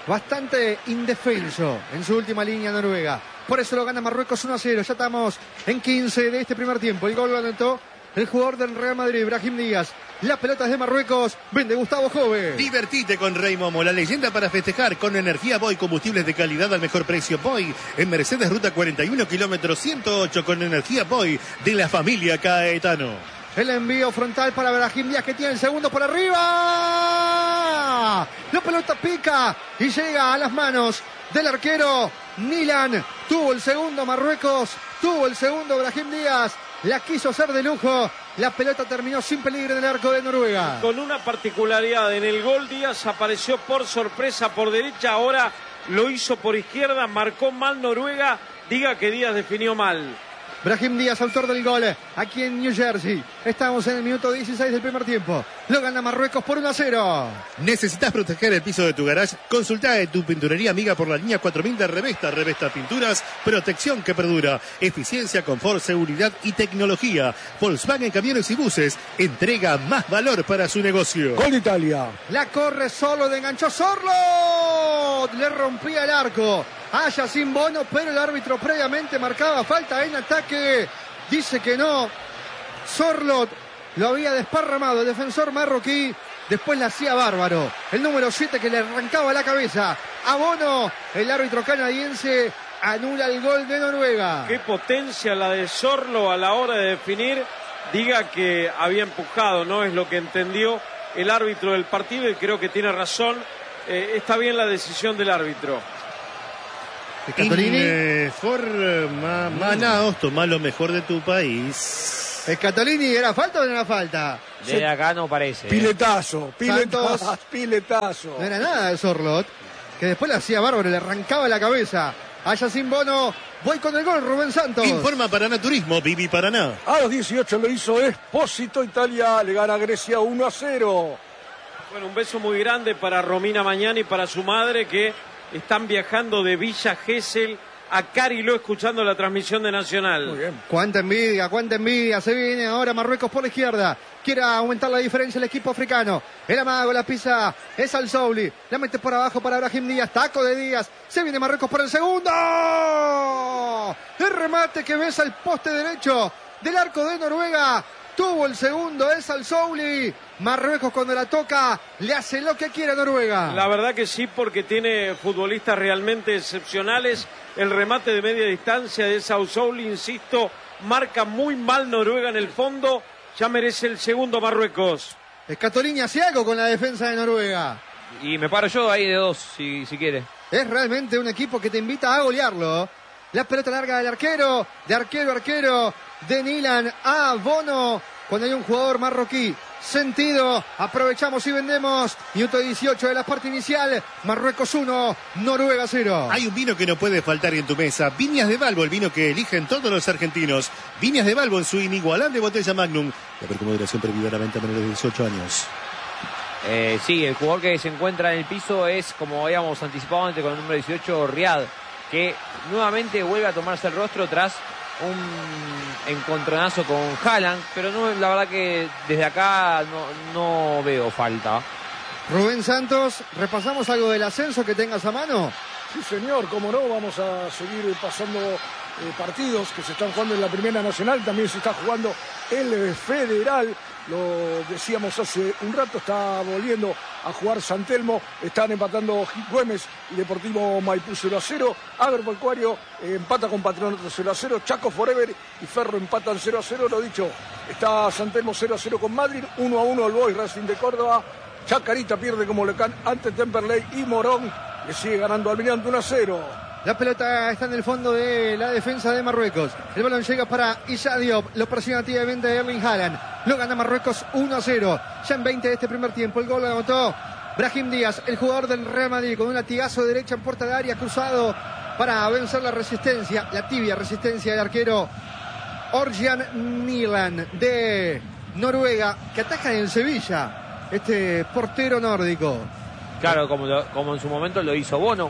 indefenso en su última línea Noruega. Por eso lo gana Marruecos 1-0. Ya estamos en 15 de este primer tiempo. El gol lo anotó el jugador del Real Madrid, Brahim Díaz. La pelota es de Marruecos. Vende Gustavo Jove. Divertite con Rey Momo, la leyenda para festejar con energía Boy, combustibles de calidad al mejor precio. Boy, en Mercedes, ruta 41, kilómetro 108, con energía Boy de la familia Caetano. El envío frontal para Brahim Díaz, que tiene el segundo por arriba. La pelota pica y llega a las manos del arquero Milan. Tuvo el segundo Marruecos, tuvo el segundo Brahim Díaz. La quiso hacer de lujo. La pelota terminó sin peligro en el arco de Noruega. Con una particularidad, en el gol Díaz apareció por sorpresa por derecha, ahora lo hizo por izquierda, marcó mal Noruega. Diga que Díaz definió mal. Brahim Díaz, autor del gol, aquí en New Jersey. Estamos en el minuto 16 del primer tiempo. Lo gana Marruecos por 1-0. ¿Necesitas proteger el piso de tu garage? Consulta de tu pinturería amiga por la línea 4000 de Revesta. Revesta Pinturas, protección que perdura, eficiencia, confort, seguridad y tecnología. Volkswagen Camiones y Buses entrega más valor para su negocio. Gol de Italia. La corre solo, de enganchó Sorloth. Le rompía el arco a Yacine Bono, pero el árbitro previamente marcaba falta en ataque. Dice que no. Sorloth lo había desparramado el defensor marroquí. Después la hacía bárbaro. El número 7 que le arrancaba la cabeza a Bono. El árbitro canadiense anula el gol de Noruega. Qué potencia la de Sorloth a la hora de definir. Diga que había empujado, no es lo que entendió el árbitro del partido y creo que tiene razón. Está bien la decisión del árbitro. Informa Manaos, toma lo mejor de tu país. Scatolini, ¿era falta o no era falta? Desde acá no parece. Piletazo. No era nada de Sorlot, que después le hacía bárbaro, le arrancaba la cabeza. Allá sin Bono, voy con el gol, Rubén Santos. Informa Paraná Turismo, Vivi Paraná. A los 18 lo hizo Espósito, Italia le gana a Grecia 1-0. Bueno, un beso muy grande para Romina Mañani y para su madre, que están viajando de Villa Gesell a Cariló escuchando la transmisión de Nacional. Muy bien. Cuánta envidia. Se viene ahora Marruecos por la izquierda. Quiere aumentar la diferencia el equipo africano. El amago, la pisa, es Al Souli. La mete por abajo para Brahim Díaz. Taco de Díaz. Se viene Marruecos por el segundo. El remate que besa el poste derecho del arco de Noruega. Tuvo el segundo, es Al Souli. Marruecos cuando la toca le hace lo que quiere a Noruega. La verdad que sí, porque tiene futbolistas realmente excepcionales. El remate de media distancia de Al Souli, insisto, marca muy mal Noruega en el fondo. Ya merece el segundo Marruecos. Scatolini hace algo con la defensa de Noruega. Y me paro yo ahí de dos, si quiere. Es realmente un equipo que te invita a golearlo. La pelota larga del arquero, de arquero a arquero, de Nilan a Bono. Cuando hay un jugador marroquí sentido, aprovechamos y vendemos. Minuto 18 de la parte inicial. Marruecos 1, Noruega 0. Hay un vino que no puede faltar en tu mesa. Viñas de Balbo, el vino que eligen todos los argentinos. Viñas de Balbo en su inigualable botella Magnum. La permoderación prohibida a la venta a menores de 18 años. Sí, el jugador que se encuentra en el piso es, como habíamos anticipado antes, con el número 18, Riad, que nuevamente vuelve a tomarse el rostro tras un encontronazo con Haaland, pero no, la verdad que desde acá no veo falta. Rubén Santos, ¿repasamos algo del ascenso que tengas a mano? Sí, señor, cómo no, vamos a seguir pasando partidos que se están jugando en la Primera Nacional, también se está jugando el Federal, lo decíamos hace un rato, está volviendo a jugar San Telmo, están empatando Güemes y Deportivo Maipú 0-0, Agropecuario empata con Patronato 0-0, Chaco Forever y Ferro empatan 0-0, lo dicho, está San Telmo 0-0 con Madrid, 1-1 el Boys Racing de Córdoba, Chacarita pierde como local ante Temperley y Morón le sigue ganando Almirante 1-0. La pelota está en el fondo de la defensa de Marruecos. El balón llega para Issa Diop. Lo presiona activamente Erling Haaland. Lo gana Marruecos 1-0. Ya en 20 de este primer tiempo. El gol lo anotó Brahim Díaz, el jugador del Real Madrid, con un latigazo derecha en puerta de área, cruzado para vencer la resistencia, la tibia resistencia del arquero Orjan Nilan de Noruega, que ataca en Sevilla, este portero nórdico. Claro, como en su momento lo hizo Bono.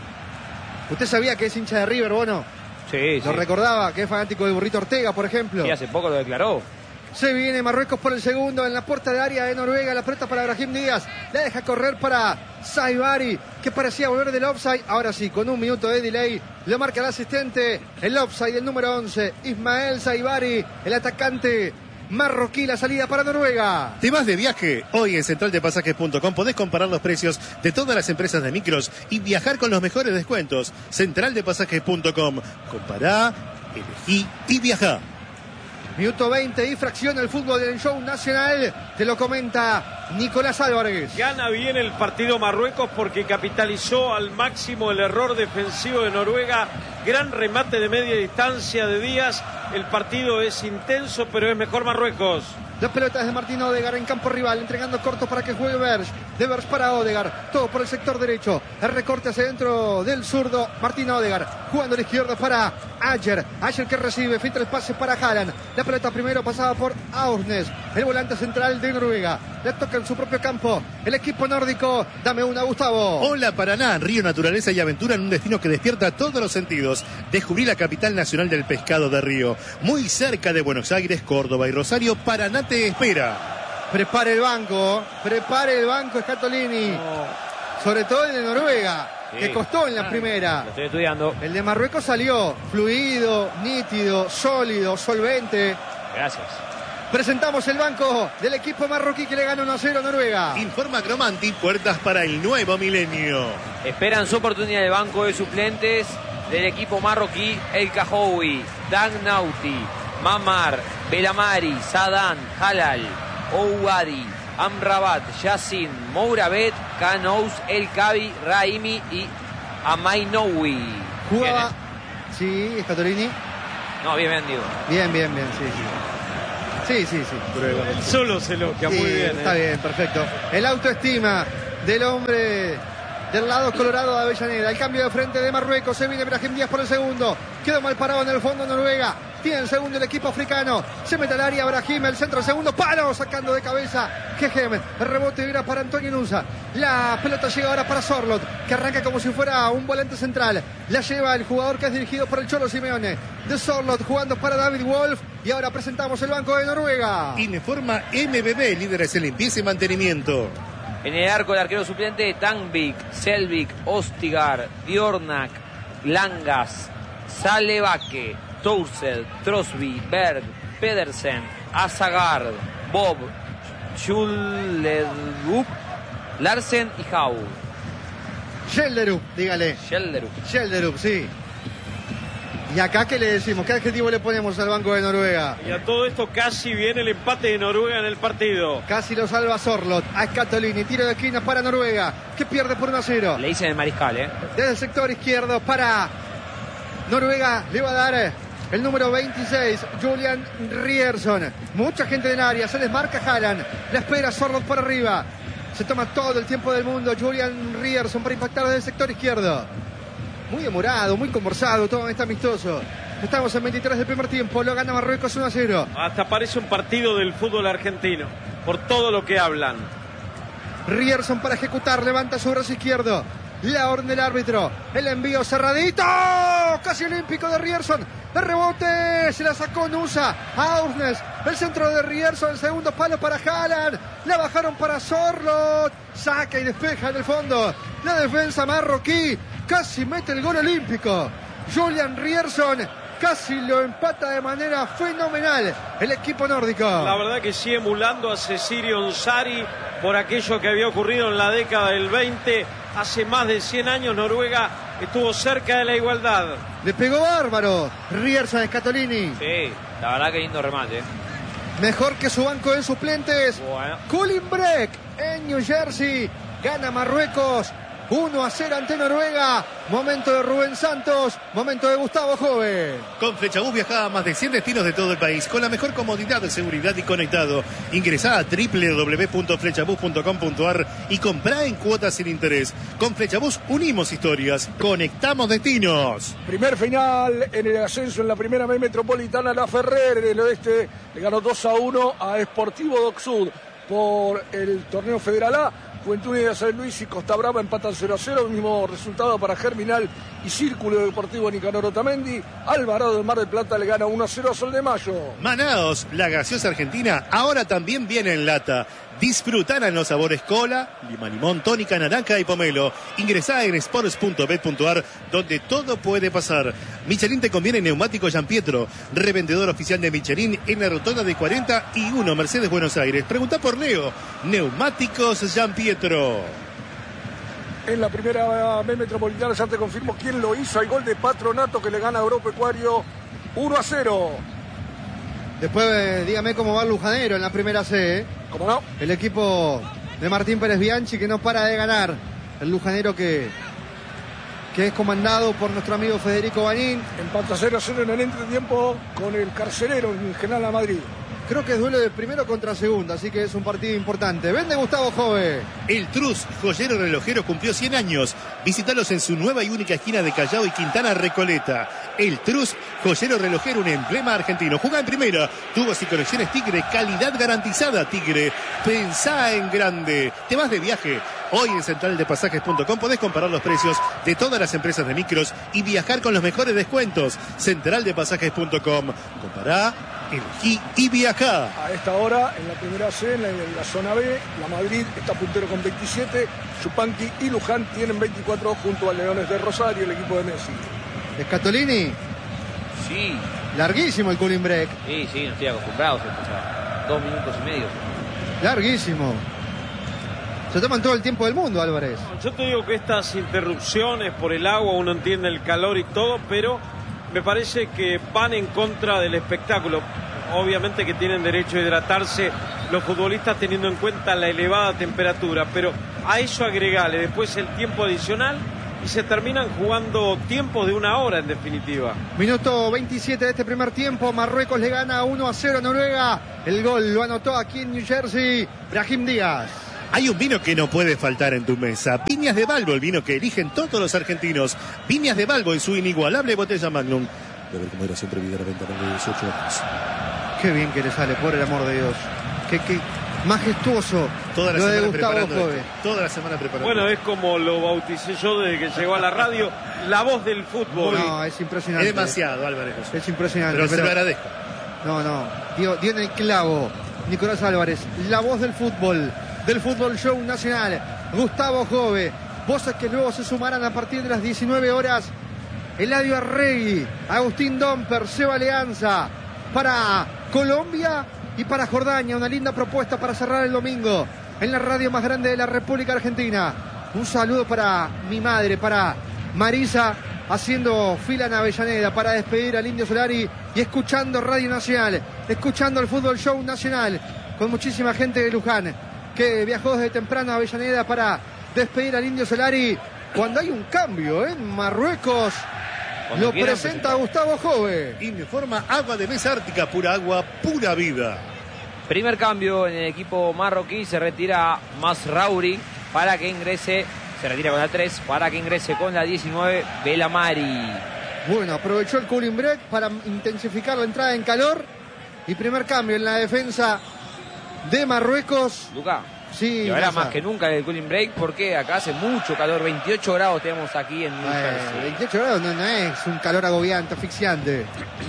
¿Usted sabía que es hincha de River, Bono? Sí, Lo recordaba, que es fanático de Burrito Ortega, por ejemplo. Sí, hace poco lo declaró. Se viene Marruecos por el segundo en la puerta de área de Noruega. La pelota para Brahim Díaz. La deja correr para Saibari, que parecía volver del offside. Ahora sí, con un minuto de delay, lo marca el asistente. El offside del número 11, Ismael Saibari, el atacante marroquí. La salida para Noruega. ¿Te vas de viaje? Hoy en centraldepasajes.com podés comparar los precios de todas las empresas de micros y viajar con los mejores descuentos. Centraldepasajes.com. Compará, elegí y viajá. Minuto 20 y fracción el fútbol del show nacional. Te lo comenta Nicolás Álvarez. Gana bien el partido Marruecos porque capitalizó al máximo el error defensivo de Noruega. Gran remate de media distancia de Díaz. El partido es intenso, pero es mejor Marruecos. La pelota es de Martín Odegaard en campo rival, entregando corto para que juegue Berge. De Berge para Odegaard, todo por el sector derecho. El recorte hacia dentro del zurdo, Martín Odegaard. Jugando a la izquierda para Ayer. Ayer que recibe, filtra el pase para Haaland. La pelota primero pasada por Aursnes, el volante central de Noruega. Le toca en su propio campo el equipo nórdico. Dame una, Gustavo. Hola Paraná, río, naturaleza y aventura en un destino que despierta todos los sentidos. Descubrí la capital nacional del pescado de Río. Muy cerca de Buenos Aires, Córdoba y Rosario, Paraná te espera. Prepare el banco Scatolini. Sobre todo el de Noruega, sí, que costó en la primera. Lo estoy estudiando. El de Marruecos salió fluido, nítido, sólido, solvente. Gracias. Presentamos el banco del equipo marroquí que le gana 1-0 a Noruega. Informa Cromanti, puertas para el nuevo milenio. Esperan su oportunidad de banco de suplentes del equipo marroquí El Kahoui, Dan Nauti, Mamar, Belamari, Sadan, Halal, Ouadi, Amrabat, Yassin, Mourabet, Kanous, El Kabi, Raimi y Amainoui. Jugaba. Sí, Scatolini. No, bien, digo. Bien, sí. Sí. Él solo se elogia, Sí, muy bien. Está bien, perfecto. El autoestima del hombre del lado colorado de Avellaneda. El cambio de frente de Marruecos. Se viene Brahim Díaz por el segundo. Quedó mal parado en el fondo Noruega. Tiene el segundo el equipo africano. Se mete al área Brahim. El centro, el segundo palo. Sacando de cabeza Gejem. El rebote era para Antonio Nusa. La pelota llega ahora para Sorloth, que arranca como si fuera un volante central. La lleva el jugador que es dirigido por el Cholo Simeone. De Sorloth jugando para David Wolf. Y ahora presentamos el banco de Noruega. Informa MBB, líderes en limpieza y mantenimiento. En el arco el arquero suplente Tangvik, Selvik, Ostigar, Bjornak, Langas, Salevake, Toursel, Trosby, Berg, Pedersen, Azagard, Bob, Schullerup, Larsen y Hau. Schelderup, dígale. Schelderup, sí. ¿Y acá qué le decimos? ¿Qué adjetivo le ponemos al banco de Noruega? Y a todo esto casi viene el empate de Noruega en el partido. Casi lo salva Sorloth. A Scatolini, tiro de esquina para Noruega, que pierde por 1-0. Le dicen el mariscal, ¿eh? Desde el sector izquierdo para Noruega le va a dar el número 26, Julian Ryerson. Mucha gente en el área, se les marca Haaland. La espera Sorloth por arriba. Se toma todo el tiempo del mundo Julian Ryerson para impactar desde el sector izquierdo. Muy demorado, muy conversado, todo está amistoso. Estamos en 23 del primer tiempo, lo gana Marruecos 1-0. Hasta parece un partido del fútbol argentino, por todo lo que hablan. Ryerson para ejecutar, levanta su brazo izquierdo. La orden del árbitro, el envío cerradito, casi olímpico de Ryerson. El rebote, se la sacó Nusa a Ausnes. El centro de Ryerson, el segundo palo para Haaland. La bajaron para Sorloth. Saca y despeja en el fondo. La defensa marroquí casi mete el gol olímpico. Julian Ryerson casi lo empata de manera fenomenal el equipo nórdico. La verdad que sigue emulando a Cecilio Onsari por aquello que había ocurrido en la década del 20. Hace más de 100 años Noruega estuvo cerca de la igualdad. Le pegó bárbaro Ryerson a Scatolini. Sí, la verdad que lindo remate. Mejor que su banco de suplentes. Bueno. Cullen Breck en New Jersey. Gana Marruecos 1-0 ante Noruega. Momento de Rubén Santos. Momento de Gustavo Jove. Con Flechabús viaja a más de 100 destinos de todo el país con la mejor comodidad de seguridad y conectado. Ingresá a www.flechabús.com.ar y comprá en cuotas sin interés. Con Flechabús unimos historias, conectamos destinos. Primer final en el ascenso en la primera B metropolitana. La Ferrer del oeste le ganó 2-1 a Sportivo Dock Sud por el torneo Federal A. Juventud Unida de San Luis y Costa Brava empatan 0-0, el mismo resultado para Germinal y Círculo Deportivo Nicanor Otamendi. Alvarado del Mar del Plata le gana 1-0 a Sol de Mayo. Manaos, la gaseosa argentina, ahora también viene en lata. Disfrutan en los sabores cola, lima limón, tónica, naranja y pomelo. Ingresá en sports.bet.ar, donde todo puede pasar. Michelin te conviene neumático Gianpietro, revendedor oficial de Michelin en la rotonda de 41 Mercedes Buenos Aires. Preguntá por Leo, Neumáticos Gianpietro. En la primera B metropolitana ya te confirmo quién lo hizo. Hay gol de Patronato que le gana a Agropecuario 1-0. Después dígame cómo va el Lujanero en la primera C. ¿Cómo no? El equipo de Martín Pérez Bianchi que no para de ganar. El Lujanero que es comandado por nuestro amigo Federico Banín. Empata 0-0 en el entretiempo con el Carcelero en General a Madrid. Creo que es duelo de primero contra segundo, así que es un partido importante. Vende Gustavo Jove. El Trus, joyero relojero, cumplió 100 años. Visítalos en su nueva y única esquina de Callao y Quintana Recoleta. El Trus, joyero relojero, un emblema argentino. Juega en primera. Tubos y conexiones Tigre, calidad garantizada Tigre. Pensá en grande. ¿Te vas de viaje? Hoy en centraldepasajes.com podés comparar los precios de todas las empresas de micros y viajar con los mejores descuentos. Centraldepasajes.com. Compará, elegí y viajá. A esta hora, en la primera C, en la zona B, la Madrid está puntero con 27, Chupanqui y Luján tienen 24 junto a Leones de Rosario, el equipo de Messi. Scatolini. Sí. Larguísimo el cooling break. Sí, no estoy acostumbrado a escuchar. 2 minutos y medio. Larguísimo. Se toman todo el tiempo del mundo, Álvarez. Yo te digo que estas interrupciones por el agua, uno entiende el calor y todo, pero me parece que van en contra del espectáculo. obviamente que tienen derecho a hidratarse los futbolistas teniendo en cuenta la elevada temperatura, pero a eso agregale después el tiempo adicional y se terminan jugando tiempos de 1 hora en definitiva. Minuto 27 de este primer tiempo, Marruecos le gana 1-0 a Noruega. El gol lo anotó aquí en New Jersey Brahim Díaz. Hay un vino que no puede faltar en tu mesa. Viñas de Balbo, el vino que eligen todos los argentinos. Viñas de Balbo en su inigualable botella Magnum. De ver cómo era siempre vida de venta de 18 años. Qué bien que le sale, por el amor de Dios. Qué majestuoso. Toda la lo de semana Gustavo preparando Jove. esto. Toda la semana preparando. Bueno, es como lo bauticé yo desde que llegó a la radio, la voz del fútbol. No, es impresionante. Es demasiado, Álvarez. Es impresionante. Pero se lo agradezco. No. Dio en el clavo. Nicolás Álvarez, la voz del fútbol show nacional. Gustavo Jove. Voces que luego se sumarán a partir de las 19 horas. Eladio Arregui, Agustín Domper, Seba Leanza. Para Colombia y para Jordania. Una linda propuesta para cerrar el domingo en la radio más grande de la República Argentina. Un saludo para mi madre, para Marisa, haciendo fila en Avellaneda para despedir al Indio Solari y escuchando Radio Nacional, escuchando el Fútbol Show Nacional, con muchísima gente de Luján que viajó desde temprano a Avellaneda para despedir al Indio Solari. Cuando hay un cambio en Marruecos, Cuando lo quieran presenta Gustavo Jove. Informa Agua de Mesa Ártica, pura agua, pura vida. Primer cambio en el equipo marroquí, se retira Masraoui para que ingrese, se retira con la 3, para que ingrese con la 19, Belamari. Bueno, aprovechó el cooling break para intensificar la entrada en calor. Y primer cambio en la defensa de Marruecos. Luca, Sí, y ahora Massa. más que nunca el cooling break, porque acá hace mucho calor, 28 grados tenemos aquí en New Jersey. 28 grados no es un calor agobiante, asfixiante.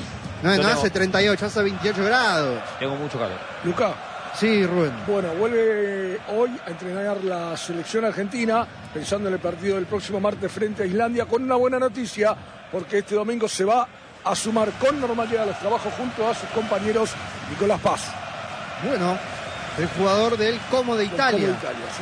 No Yo hace 38, hace 28 grados. Tengo mucho calor. Luca, Sí, Rubén. bueno, vuelve hoy a entrenar la selección argentina, pensando en el partido del próximo martes frente a Islandia, con una buena noticia, porque este domingo se va a sumar con normalidad a los trabajos junto a sus compañeros Nicolás Paz. Bueno, el jugador del Como de Italia. Como de Italia, sí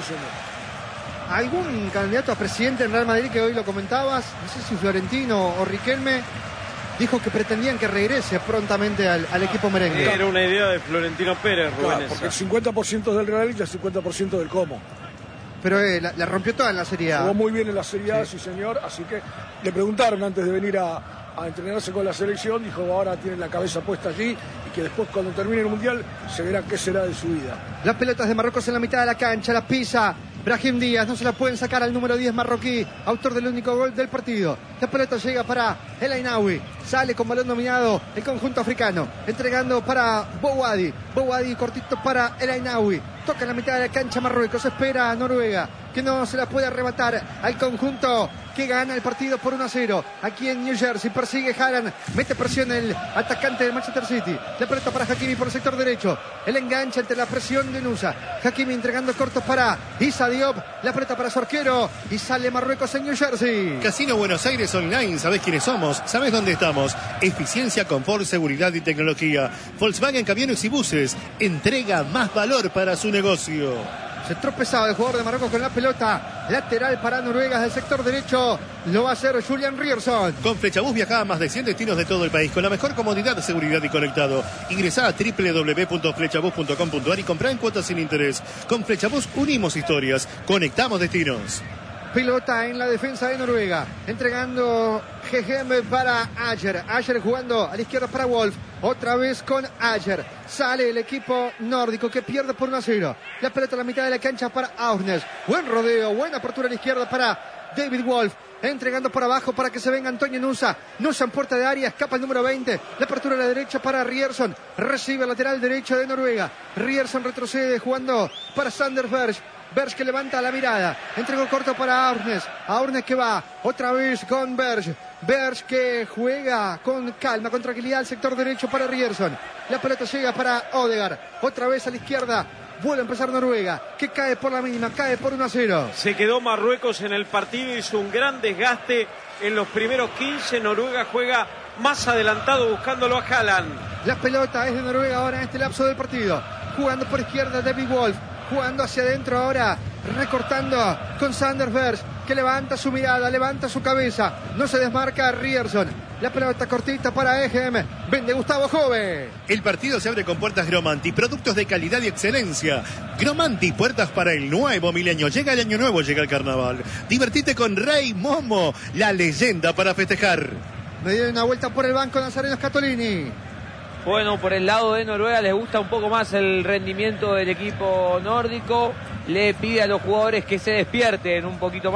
señor. ¿Algún candidato a presidente en Real Madrid que hoy lo comentabas? No sé si Florentino o Riquelme. Dijo que pretendían que regrese prontamente al equipo merengue. Era una idea de Florentino Pérez, Rubén. Claro, porque el esa. 50% del Real y el 50% del Como. Pero la rompió toda en la Serie A. Jugó muy bien en la Serie A, sí señor, así que le preguntaron antes de venir a entrenarse con la selección, dijo ahora tiene la cabeza puesta allí y que después cuando termine el Mundial se verá qué será de su vida. Las pelotas de Marruecos en la mitad de la cancha, la pisa Brahim Díaz, no se la pueden sacar al número 10 marroquí, autor del único gol del partido. La pelota llega para El Ainaoui, sale con balón dominado el conjunto africano, entregando para Bouhaddi, Bouhaddi cortito para El Ainaoui, toca en la mitad de la cancha Marruecos, espera a Noruega, que no se la puede arrebatar al conjunto que gana el partido por 1-0. Aquí en New Jersey persigue Haaland, mete presión el atacante del Manchester City. La pelota para Hakimi por el sector derecho. El enganche ante la presión de Nusa. Hakimi entregando cortos para Issa Diop. La pelota para su arquero y sale Marruecos en New Jersey. Casino Buenos Aires Online, ¿sabés quiénes somos? ¿Sabés dónde estamos? Eficiencia, confort, seguridad y tecnología. Volkswagen Camiones y Buses. Entrega más valor para su negocio. Se tropezaba el jugador de Marruecos con la pelota. Lateral para Noruega del sector derecho. Lo va a hacer Julian Rierson. Con Flechabús viaja a más de 100 destinos de todo el país con la mejor comodidad, seguridad y conectado. Ingresá a www.flechabús.com.ar y comprá en cuotas sin interés. Con Flechabús unimos historias, conectamos destinos. Pelota en la defensa de Noruega. Entregando Gegem para Ayer. Ayer jugando a la izquierda para Wolf. Otra vez con Ayer. Sale el equipo nórdico que pierde por 1-0. La pelota a la mitad de la cancha para Aurnes. Buen rodeo, buena apertura a la izquierda para David Wolf. Entregando por abajo para que se venga Antonio Nusa. Nusa en puerta de área, escapa el número 20. La apertura a la derecha para Rierson. Recibe el lateral derecho de Noruega. Rierson retrocede jugando para Sander Berge. Berge que levanta la mirada. Entregó corto para Aurnes. Aurnes que va otra vez con Berge. Berge que juega con calma, con tranquilidad al sector derecho para Rierson. La pelota llega para Odegaard. Otra vez a la izquierda. Vuelve a empezar Noruega, que cae por la mínima, cae por 1-0. Se quedó Marruecos en el partido, hizo un gran desgaste en los primeros 15. Noruega juega más adelantado buscándolo a Haaland. La pelota es de Noruega ahora en este lapso del partido. Jugando por izquierda David Wolf. jugando hacia adentro ahora, recortando con Sanders Berg, que levanta su mirada, levanta su cabeza, no se desmarca Ryerson, la pelota cortita para Egem, vende Gustavo Jove. El partido se abre con puertas Gromanti, productos de calidad y excelencia. Gromanti, puertas para el nuevo milenio. Llega el año nuevo, llega el carnaval. Divertite con Rey Momo, la leyenda para festejar. Me dio una vuelta por el banco Nazareno Scatolini. Bueno, por el lado de Noruega les gusta un poco más el rendimiento del equipo nórdico. Le pide a los jugadores que se despierten un poquito más.